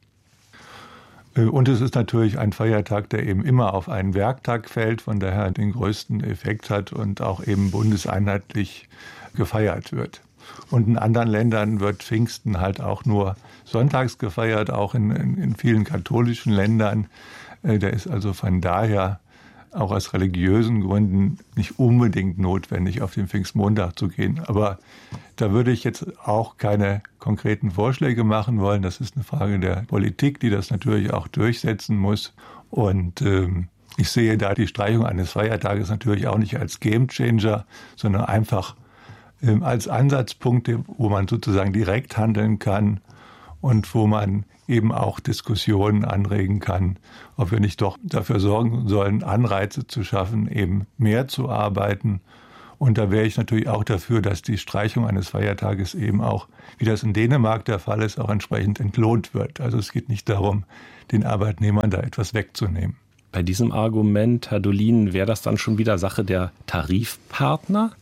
Und es ist natürlich ein Feiertag, der eben immer auf einen Werktag fällt, von daher den größten Effekt hat und auch eben bundeseinheitlich gefeiert wird. Und in anderen Ländern wird Pfingsten halt auch nur sonntags gefeiert, auch in, in, in vielen katholischen Ländern. Der ist also von daher auch aus religiösen Gründen nicht unbedingt notwendig, auf den Pfingstmontag zu gehen. Aber da würde ich jetzt auch keine konkreten Vorschläge machen wollen. Das ist eine Frage der Politik, die das natürlich auch durchsetzen muss. Und ähm, ich sehe da die Streichung eines Feiertages natürlich auch nicht als Gamechanger, sondern einfach ähm, als Ansatzpunkte, wo man sozusagen direkt handeln kann und wo man eben auch Diskussionen anregen kann, ob wir nicht doch dafür sorgen sollen, Anreize zu schaffen, eben mehr zu arbeiten. Und da wäre ich natürlich auch dafür, dass die Streichung eines Feiertages eben auch, wie das in Dänemark der Fall ist, auch entsprechend entlohnt wird. Also es geht nicht darum, den Arbeitnehmern da etwas wegzunehmen. Bei diesem Argument, Herr Dolin, wäre das dann schon wieder Sache der Tarifpartner?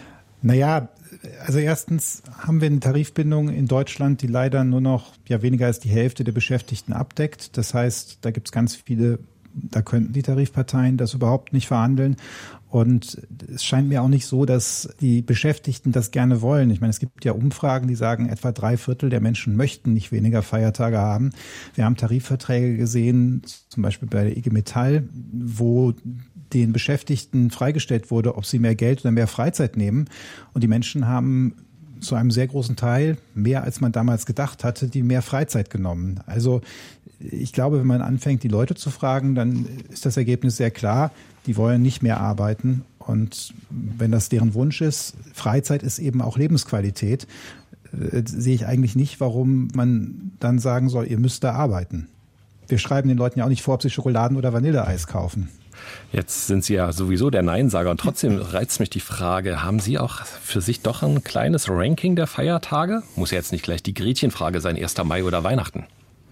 Naja, also erstens haben wir eine Tarifbindung in Deutschland, die leider nur noch ja weniger als die Hälfte der Beschäftigten abdeckt. Das heißt, da gibt es ganz viele, da könnten die Tarifparteien das überhaupt nicht verhandeln. Und es scheint mir auch nicht so, dass die Beschäftigten das gerne wollen. Ich meine, es gibt ja Umfragen, die sagen, etwa drei Viertel der Menschen möchten nicht weniger Feiertage haben. Wir haben Tarifverträge gesehen, zum Beispiel bei der I G Metall, wo den Beschäftigten freigestellt wurde, ob sie mehr Geld oder mehr Freizeit nehmen. Und die Menschen haben zu einem sehr großen Teil, mehr als man damals gedacht hatte, die mehr Freizeit genommen. Also ich glaube, wenn man anfängt, die Leute zu fragen, dann ist das Ergebnis sehr klar. Die wollen nicht mehr arbeiten. Und wenn das deren Wunsch ist, Freizeit ist eben auch Lebensqualität, äh, sehe ich eigentlich nicht, warum man dann sagen soll, ihr müsst da arbeiten. Wir schreiben den Leuten ja auch nicht vor, ob sie Schokoladen- oder Vanilleeis kaufen. Jetzt sind Sie ja sowieso der Neinsager und trotzdem reizt mich die Frage, haben Sie auch für sich doch ein kleines Ranking der Feiertage? Muss ja jetzt nicht gleich die Gretchenfrage sein, erster Mai oder Weihnachten.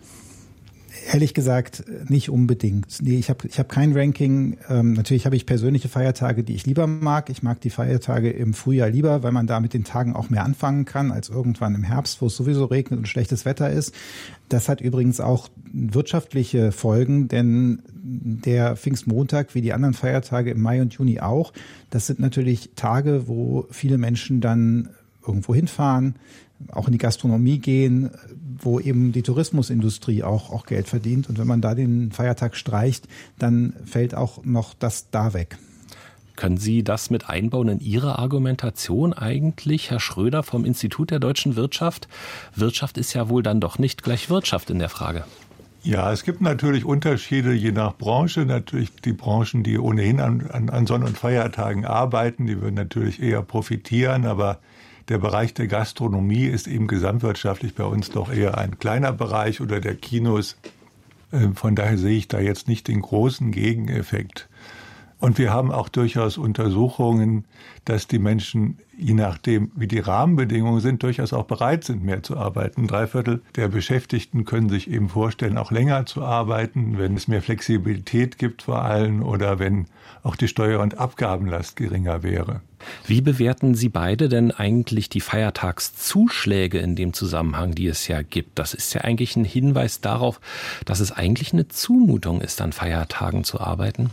Ehrlich gesagt, nicht unbedingt. Nee, ich habe ich hab kein Ranking. Ähm, natürlich habe ich persönliche Feiertage, die ich lieber mag. Ich mag die Feiertage im Frühjahr lieber, weil man da mit den Tagen auch mehr anfangen kann, als irgendwann im Herbst, wo es sowieso regnet und schlechtes Wetter ist. Das hat übrigens auch wirtschaftliche Folgen, denn der Pfingstmontag, wie die anderen Feiertage im Mai und Juni auch, das sind natürlich Tage, wo viele Menschen dann irgendwo hinfahren, auch in die Gastronomie gehen, wo eben die Tourismusindustrie auch, auch Geld verdient. Und wenn man da den Feiertag streicht, dann fällt auch noch das da weg. Können Sie das mit einbauen in Ihre Argumentation eigentlich, Herr Schröder vom Institut der deutschen Wirtschaft? Wirtschaft ist ja wohl dann doch nicht gleich Wirtschaft in der Frage. Ja, es gibt natürlich Unterschiede je nach Branche. Natürlich die Branchen, die ohnehin an, an, an Sonn- und Feiertagen arbeiten, die würden natürlich eher profitieren. Aber der Bereich der Gastronomie ist eben gesamtwirtschaftlich bei uns doch eher ein kleiner Bereich oder der Kinos. Von daher sehe ich da jetzt nicht den großen Gegeneffekt. Und wir haben auch durchaus Untersuchungen, dass die Menschen, je nachdem, wie die Rahmenbedingungen sind, durchaus auch bereit sind, mehr zu arbeiten. Drei Viertel der Beschäftigten können sich eben vorstellen, auch länger zu arbeiten, wenn es mehr Flexibilität gibt vor allem oder wenn auch die Steuer- und Abgabenlast geringer wäre. Wie bewerten Sie beide denn eigentlich die Feiertagszuschläge in dem Zusammenhang, die es ja gibt? Das ist ja eigentlich ein Hinweis darauf, dass es eigentlich eine Zumutung ist, an Feiertagen zu arbeiten.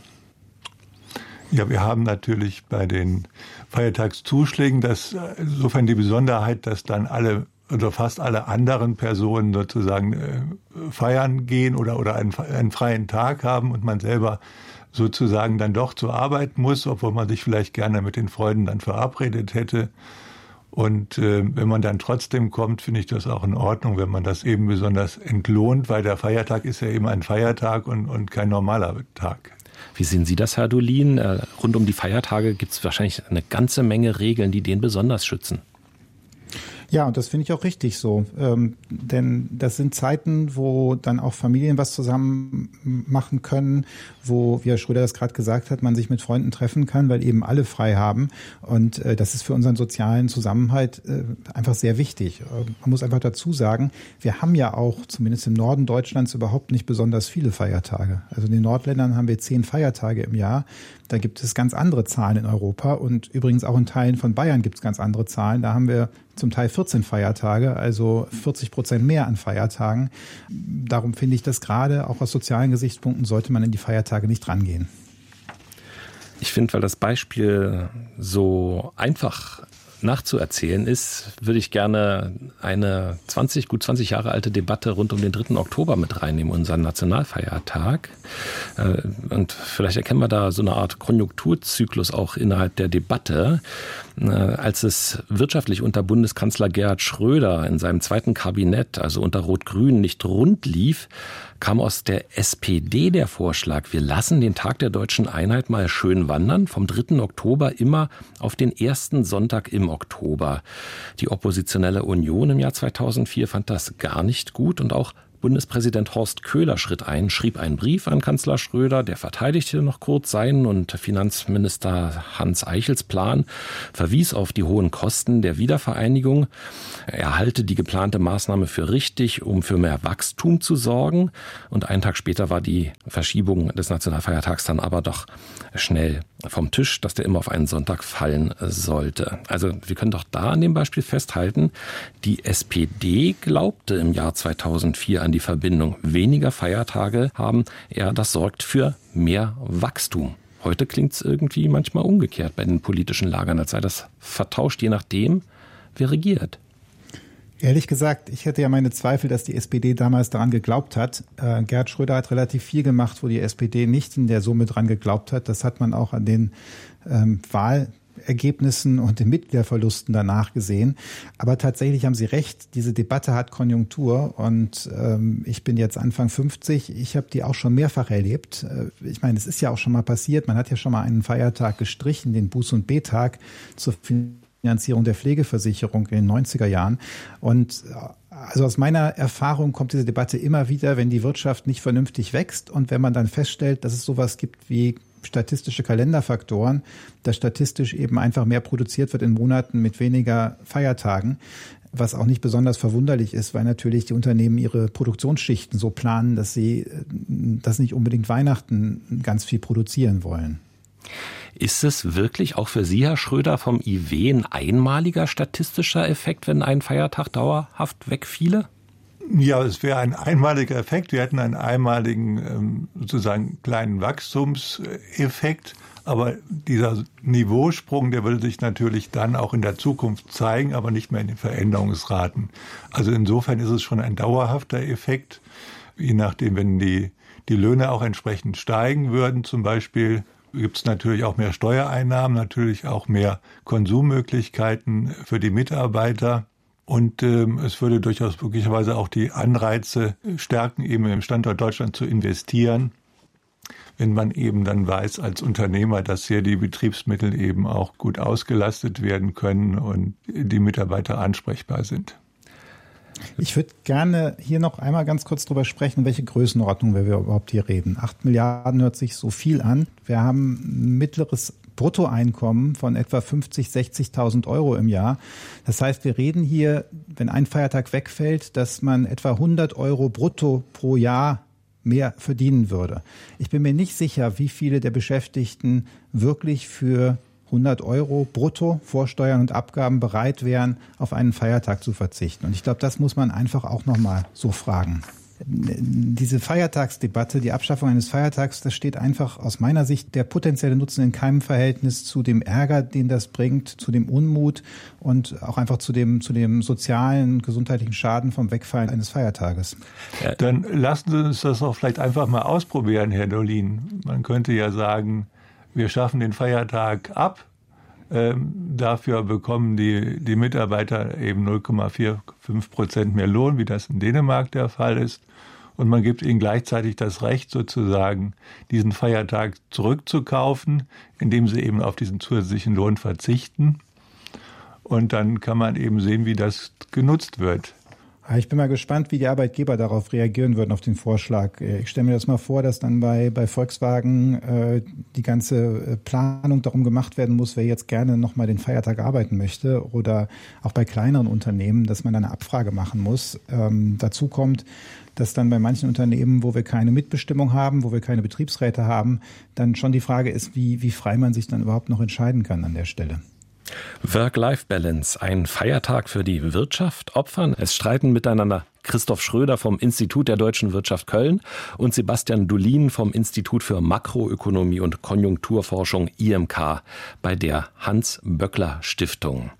Ja, wir haben natürlich bei den Feiertagszuschlägen das, insofern die Besonderheit, dass dann alle oder fast alle anderen Personen sozusagen äh, feiern gehen oder, oder einen, einen freien Tag haben und man selber sozusagen dann doch zur Arbeit muss, obwohl man sich vielleicht gerne mit den Freunden dann verabredet hätte. Und äh, wenn man dann trotzdem kommt, finde ich das auch in Ordnung, wenn man das eben besonders entlohnt, weil der Feiertag ist ja eben ein Feiertag und, und kein normaler Tag. Wie sehen Sie das, Herr Dolin? Äh, rund um die Feiertage gibt es wahrscheinlich eine ganze Menge Regeln, die den besonders schützen. Ja, und das finde ich auch richtig so. Ähm, denn das sind Zeiten, wo dann auch Familien was zusammen machen können, wo, wie Herr Schröder das gerade gesagt hat, man sich mit Freunden treffen kann, weil eben alle frei haben. Und äh, das ist für unseren sozialen Zusammenhalt äh, einfach sehr wichtig. Äh, man muss einfach dazu sagen, wir haben ja auch, zumindest im Norden Deutschlands, überhaupt nicht besonders viele Feiertage. Also in den Nordländern haben wir zehn Feiertage im Jahr. Da gibt es ganz andere Zahlen in Europa und übrigens auch in Teilen von Bayern gibt es ganz andere Zahlen. Da haben wir zum Teil vierzehn Feiertage, also vierzig Prozent mehr an Feiertagen. Darum finde ich, dass gerade auch aus sozialen Gesichtspunkten sollte man in die Feiertage nicht rangehen. Ich finde, weil das Beispiel so einfach nachzuerzählen ist, würde ich gerne eine zwanzig, gut zwanzig Jahre alte Debatte rund um den dritten Oktober mit reinnehmen, unseren Nationalfeiertag. Und vielleicht erkennen wir da so eine Art Konjunkturzyklus auch innerhalb der Debatte. Als es wirtschaftlich unter Bundeskanzler Gerhard Schröder in seinem zweiten Kabinett, also unter Rot-Grün, nicht rund lief, kam aus der S P D der Vorschlag, wir lassen den Tag der deutschen Einheit mal schön wandern, vom dritten Oktober immer auf den ersten Sonntag im Oktober. Die oppositionelle Union im Jahr zweitausendvier fand das gar nicht gut und auch Bundespräsident Horst Köhler schritt ein, schrieb einen Brief an Kanzler Schröder, der verteidigte noch kurz seinen und Finanzminister Hans Eichels Plan, verwies auf die hohen Kosten der Wiedervereinigung. Er halte die geplante Maßnahme für richtig, um für mehr Wachstum zu sorgen. Und einen Tag später war die Verschiebung des Nationalfeiertags dann aber doch schnell vom Tisch, dass der immer auf einen Sonntag fallen sollte. Also wir können doch da an dem Beispiel festhalten, die S P D glaubte im Jahr zweitausendvier an die Verbindung. Weniger Feiertage haben, ja, das sorgt für mehr Wachstum. Heute klingt es irgendwie manchmal umgekehrt bei den politischen Lagern, als sei das vertauscht, je nachdem, wer regiert. Ehrlich gesagt, ich hätte ja meine Zweifel, dass die S P D damals daran geglaubt hat. Äh, Gerhard Schröder hat relativ viel gemacht, wo die S P D nicht in der Summe dran geglaubt hat. Das hat man auch an den ähm, Wahlergebnissen und den Mitgliederverlusten danach gesehen. Aber tatsächlich haben Sie recht, diese Debatte hat Konjunktur und ähm, ich bin jetzt Anfang fünfzig. Ich habe die auch schon mehrfach erlebt. Äh, ich meine, es ist ja auch schon mal passiert. Man hat ja schon mal einen Feiertag gestrichen, den Buß- und B-Tag zur Finanzierung der Pflegeversicherung in den neunziger Jahren. Und also aus meiner Erfahrung kommt diese Debatte immer wieder, wenn die Wirtschaft nicht vernünftig wächst und wenn man dann feststellt, dass es sowas gibt wie statistische Kalenderfaktoren, dass statistisch eben einfach mehr produziert wird in Monaten mit weniger Feiertagen, was auch nicht besonders verwunderlich ist, weil natürlich die Unternehmen ihre Produktionsschichten so planen, dass sie das nicht unbedingt Weihnachten ganz viel produzieren wollen. Ist es wirklich auch für Sie, Herr Schröder, vom I W ein einmaliger statistischer Effekt, wenn ein Feiertag dauerhaft wegfiele? Ja, es wäre ein einmaliger Effekt. Wir hätten einen einmaligen sozusagen kleinen Wachstumseffekt. Aber dieser Niveausprung, der würde sich natürlich dann auch in der Zukunft zeigen, aber nicht mehr in den Veränderungsraten. Also insofern ist es schon ein dauerhafter Effekt. Je nachdem, wenn die, die Löhne auch entsprechend steigen würden zum Beispiel, gibt es natürlich auch mehr Steuereinnahmen, natürlich auch mehr Konsummöglichkeiten für die Mitarbeiter. Und ähm, es würde durchaus möglicherweise auch die Anreize stärken, eben im Standort Deutschland zu investieren, wenn man eben dann weiß als Unternehmer, dass hier die Betriebsmittel eben auch gut ausgelastet werden können und die Mitarbeiter ansprechbar sind. Ich würde gerne hier noch einmal ganz kurz drüber sprechen, welche Größenordnung wir überhaupt hier reden. Acht Milliarden hört sich so viel an. Wir haben ein mittleres Bruttoeinkommen von etwa fünfzig, sechzigtausend Euro im Jahr. Das heißt, wir reden hier, wenn ein Feiertag wegfällt, dass man etwa hundert Euro brutto pro Jahr mehr verdienen würde. Ich bin mir nicht sicher, wie viele der Beschäftigten wirklich für hundert Euro brutto vor Steuern und Abgaben bereit wären, auf einen Feiertag zu verzichten. Und ich glaube, das muss man einfach auch nochmal so fragen. Diese Feiertagsdebatte, die Abschaffung eines Feiertags, das steht einfach aus meiner Sicht der potenzielle Nutzen in keinem Verhältnis zu dem Ärger, den das bringt, zu dem Unmut und auch einfach zu dem, zu dem sozialen, gesundheitlichen Schaden vom Wegfallen eines Feiertages. Dann lassen Sie uns das doch vielleicht einfach mal ausprobieren, Herr Dollin. Man könnte ja sagen, wir schaffen den Feiertag ab. Ähm, dafür bekommen die, die Mitarbeiter eben null Komma fünfundvierzig Prozent mehr Lohn, wie das in Dänemark der Fall ist. Und man gibt ihnen gleichzeitig das Recht, sozusagen diesen Feiertag zurückzukaufen, indem sie eben auf diesen zusätzlichen Lohn verzichten. Und dann kann man eben sehen, wie das genutzt wird. Ich bin mal gespannt, wie die Arbeitgeber darauf reagieren würden, auf den Vorschlag. Ich stelle mir das mal vor, dass dann bei, bei Volkswagen äh, die ganze Planung darum gemacht werden muss, wer jetzt gerne nochmal den Feiertag arbeiten möchte. Oder auch bei kleineren Unternehmen, dass man eine Abfrage machen muss. Ähm, dazu kommt, dass dann bei manchen Unternehmen, wo wir keine Mitbestimmung haben, wo wir keine Betriebsräte haben, dann schon die Frage ist, wie, wie frei man sich dann überhaupt noch entscheiden kann an der Stelle. Work-Life-Balance, ein Feiertag für die Wirtschaft opfern. Es streiten miteinander Christoph Schröder vom Institut der Deutschen Wirtschaft Köln und Sebastian Dulin vom Institut für Makroökonomie und Konjunkturforschung I M K bei der Hans-Böckler-Stiftung.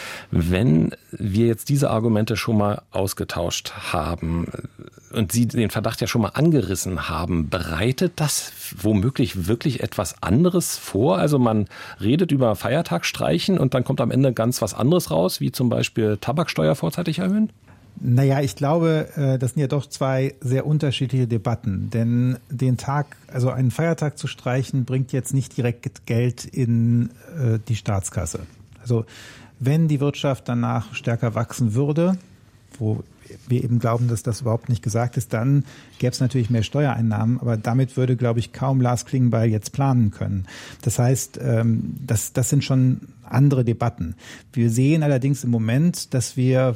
Wenn wir jetzt diese Argumente schon mal ausgetauscht haben und Sie den Verdacht ja schon mal angerissen haben, bereitet das womöglich wirklich etwas anderes vor? Also man redet über Feiertagsstreichen und dann kommt am Ende ganz was anderes raus, wie zum Beispiel Tabaksteuer vorzeitig erhöhen? Naja, ich glaube, das sind ja doch zwei sehr unterschiedliche Debatten. Denn den Tag, also einen Feiertag zu streichen, bringt jetzt nicht direkt Geld in die Staatskasse. Also wenn die Wirtschaft danach stärker wachsen würde, wo wir eben glauben, dass das überhaupt nicht gesagt ist, dann gäbe es natürlich mehr Steuereinnahmen, aber damit würde, glaube ich, kaum Lars Klingbeil jetzt planen können. Das heißt, das, das sind schon andere Debatten. Wir sehen allerdings im Moment, dass wir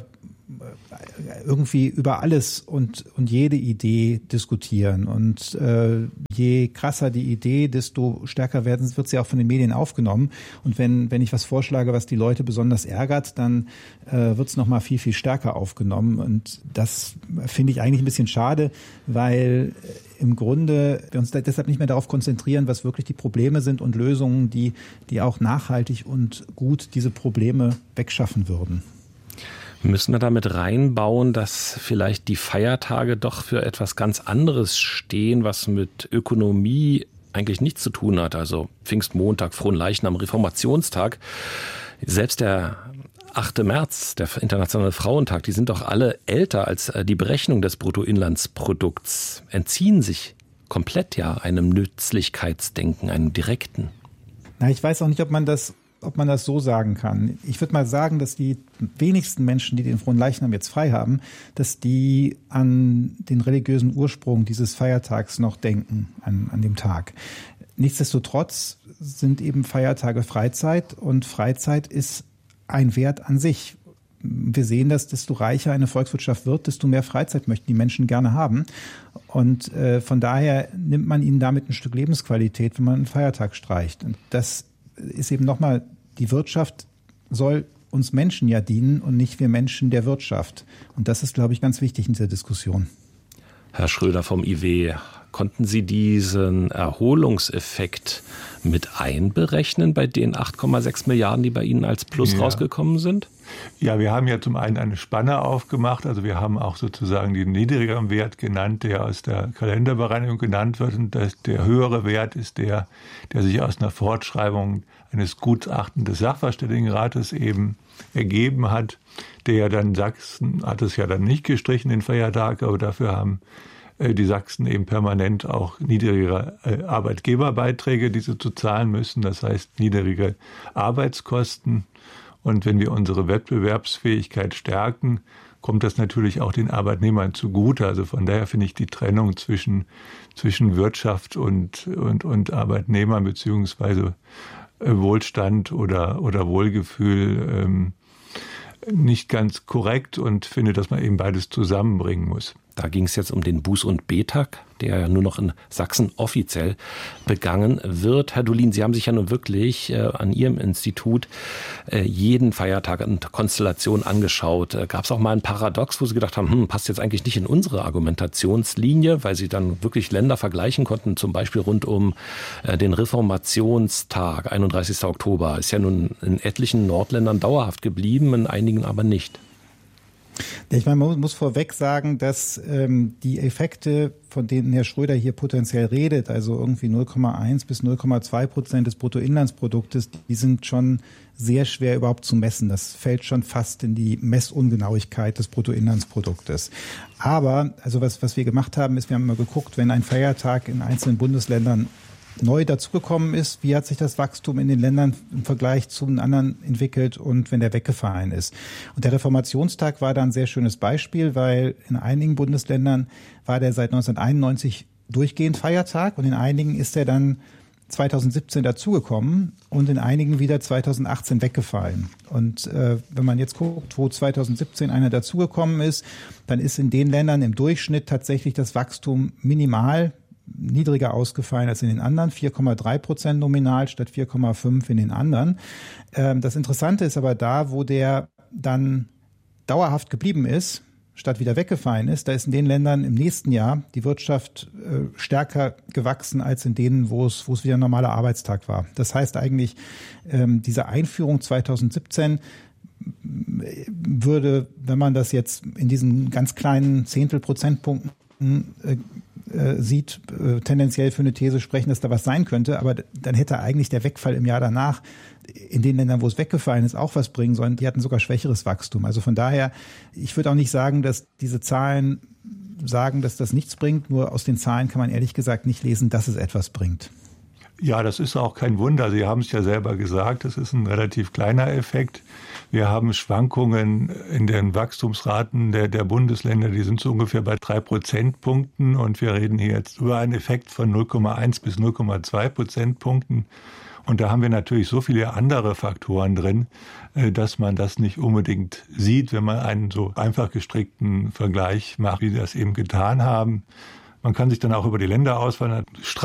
irgendwie über alles und, und jede Idee diskutieren. Und äh, je krasser die Idee, desto stärker werden, wird sie auch von den Medien aufgenommen. Und wenn, wenn ich was vorschlage, was die Leute besonders ärgert, dann äh, wird es nochmal viel, viel stärker aufgenommen. Und das finde ich eigentlich ein bisschen schade, weil im Grunde wir uns deshalb nicht mehr darauf konzentrieren, was wirklich die Probleme sind und Lösungen, die, die auch nachhaltig und gut diese Probleme wegschaffen würden. Müssen wir damit reinbauen, dass vielleicht die Feiertage doch für etwas ganz anderes stehen, was mit Ökonomie eigentlich nichts zu tun hat? Also Pfingstmontag, Fronleichnam, Reformationstag. Selbst der achte März, der Internationale Frauentag, die sind doch alle älter als die Berechnung des Bruttoinlandsprodukts, entziehen sich komplett ja einem Nützlichkeitsdenken, einem direkten. Na, ich weiß auch nicht, ob man das ob man das so sagen kann. Ich würde mal sagen, dass die wenigsten Menschen, die den Fronleichnam jetzt frei haben, dass die an den religiösen Ursprung dieses Feiertags noch denken, an, an dem Tag. Nichtsdestotrotz sind eben Feiertage Freizeit und Freizeit ist ein Wert an sich. Wir sehen, dass desto reicher eine Volkswirtschaft wird, desto mehr Freizeit möchten die Menschen gerne haben. Und äh, von daher nimmt man ihnen damit ein Stück Lebensqualität, wenn man einen Feiertag streicht. Und das ist eben nochmal, die Wirtschaft soll uns Menschen ja dienen und nicht wir Menschen der Wirtschaft. Und das ist, glaube ich, ganz wichtig in dieser Diskussion. Herr Schröder vom I W, konnten Sie diesen Erholungseffekt mit einberechnen bei den acht Komma sechs Milliarden, die bei Ihnen als Plus ja. rausgekommen sind? Ja, wir haben ja zum einen eine Spanne aufgemacht, also wir haben auch sozusagen den niedrigeren Wert genannt, der aus der Kalenderbereinigung genannt wird, und das, der höhere Wert ist der, der sich aus einer Fortschreibung eines Gutachtens des Sachverständigenrates eben ergeben hat, der ja dann Sachsen hat es ja dann nicht gestrichen, den Feiertag, aber dafür haben äh, die Sachsen eben permanent auch niedrigere äh, Arbeitgeberbeiträge, die sie zu zahlen müssen, das heißt niedrige Arbeitskosten. Und wenn wir unsere Wettbewerbsfähigkeit stärken, kommt das natürlich auch den Arbeitnehmern zugute. Also von daher finde ich die Trennung zwischen, zwischen Wirtschaft und, und, und Arbeitnehmern beziehungsweise Wohlstand oder, oder Wohlgefühl ähm, nicht ganz korrekt und finde, dass man eben beides zusammenbringen muss. Da ging es jetzt um den Buß- und B-Tag, der ja nur noch in Sachsen offiziell begangen wird. Herr Dulin, Sie haben sich ja nun wirklich äh, an Ihrem Institut äh, jeden Feiertag in Konstellation angeschaut. Äh, Gab es auch mal ein Paradox, wo Sie gedacht haben, hm, passt jetzt eigentlich nicht in unsere Argumentationslinie, weil Sie dann wirklich Länder vergleichen konnten, zum Beispiel rund um äh, den Reformationstag, einunddreißigsten Oktober. Ist ja nun in etlichen Nordländern dauerhaft geblieben, in einigen aber nicht. Ich meine, man muss vorweg sagen, dass ähm, die Effekte, von denen Herr Schröder hier potenziell redet, also irgendwie null Komma eins bis null Komma zwei Prozent des Bruttoinlandsproduktes, die sind schon sehr schwer überhaupt zu messen. Das fällt schon fast in die Messungenauigkeit des Bruttoinlandsproduktes. Aber also was, was wir gemacht haben, ist, wir haben mal geguckt, wenn ein Feiertag in einzelnen Bundesländern neu dazugekommen ist, wie hat sich das Wachstum in den Ländern im Vergleich zu den anderen entwickelt und wenn der weggefallen ist. Und der Reformationstag war da ein sehr schönes Beispiel, weil in einigen Bundesländern war der seit neunzehnhunderteinundneunzig durchgehend Feiertag und in einigen ist er dann zweitausendsiebzehn dazugekommen und in einigen wieder zweitausendachtzehn weggefallen. Und äh, wenn man jetzt guckt, wo zweitausendsiebzehn einer dazugekommen ist, dann ist in den Ländern im Durchschnitt tatsächlich das Wachstum minimal niedriger ausgefallen als in den anderen, vier Komma drei Prozent nominal statt vier Komma fünf in den anderen. Ähm, das Interessante ist aber da, wo der dann dauerhaft geblieben ist, statt wieder weggefallen ist, da ist in den Ländern im nächsten Jahr die Wirtschaft äh, stärker gewachsen als in denen, wo es, wo es wieder ein normaler Arbeitstag war. Das heißt eigentlich, ähm, diese Einführung zweitausendsiebzehn würde, wenn man das jetzt in diesen ganz kleinen Zehntelprozentpunkten äh, äh, sieht, äh, tendenziell für eine These sprechen, dass da was sein könnte, aber dann hätte eigentlich der Wegfall im Jahr danach in den Ländern, wo es weggefallen ist, auch was bringen sollen. Die hatten sogar schwächeres Wachstum. Also von daher, ich würde auch nicht sagen, dass diese Zahlen sagen, dass das nichts bringt. Nur aus den Zahlen kann man ehrlich gesagt nicht lesen, dass es etwas bringt. Ja, das ist auch kein Wunder. Sie haben es ja selber gesagt, es ist ein relativ kleiner Effekt. Wir haben Schwankungen in den Wachstumsraten der, der Bundesländer, die sind so ungefähr bei drei Prozentpunkten. Und wir reden hier jetzt über einen Effekt von null Komma eins bis null Komma zwei Prozentpunkten. Und da haben wir natürlich so viele andere Faktoren drin, dass man das nicht unbedingt sieht, wenn man einen so einfach gestrickten Vergleich macht, wie wir das eben getan haben. Man kann sich dann auch über die Länderauswahl streiten.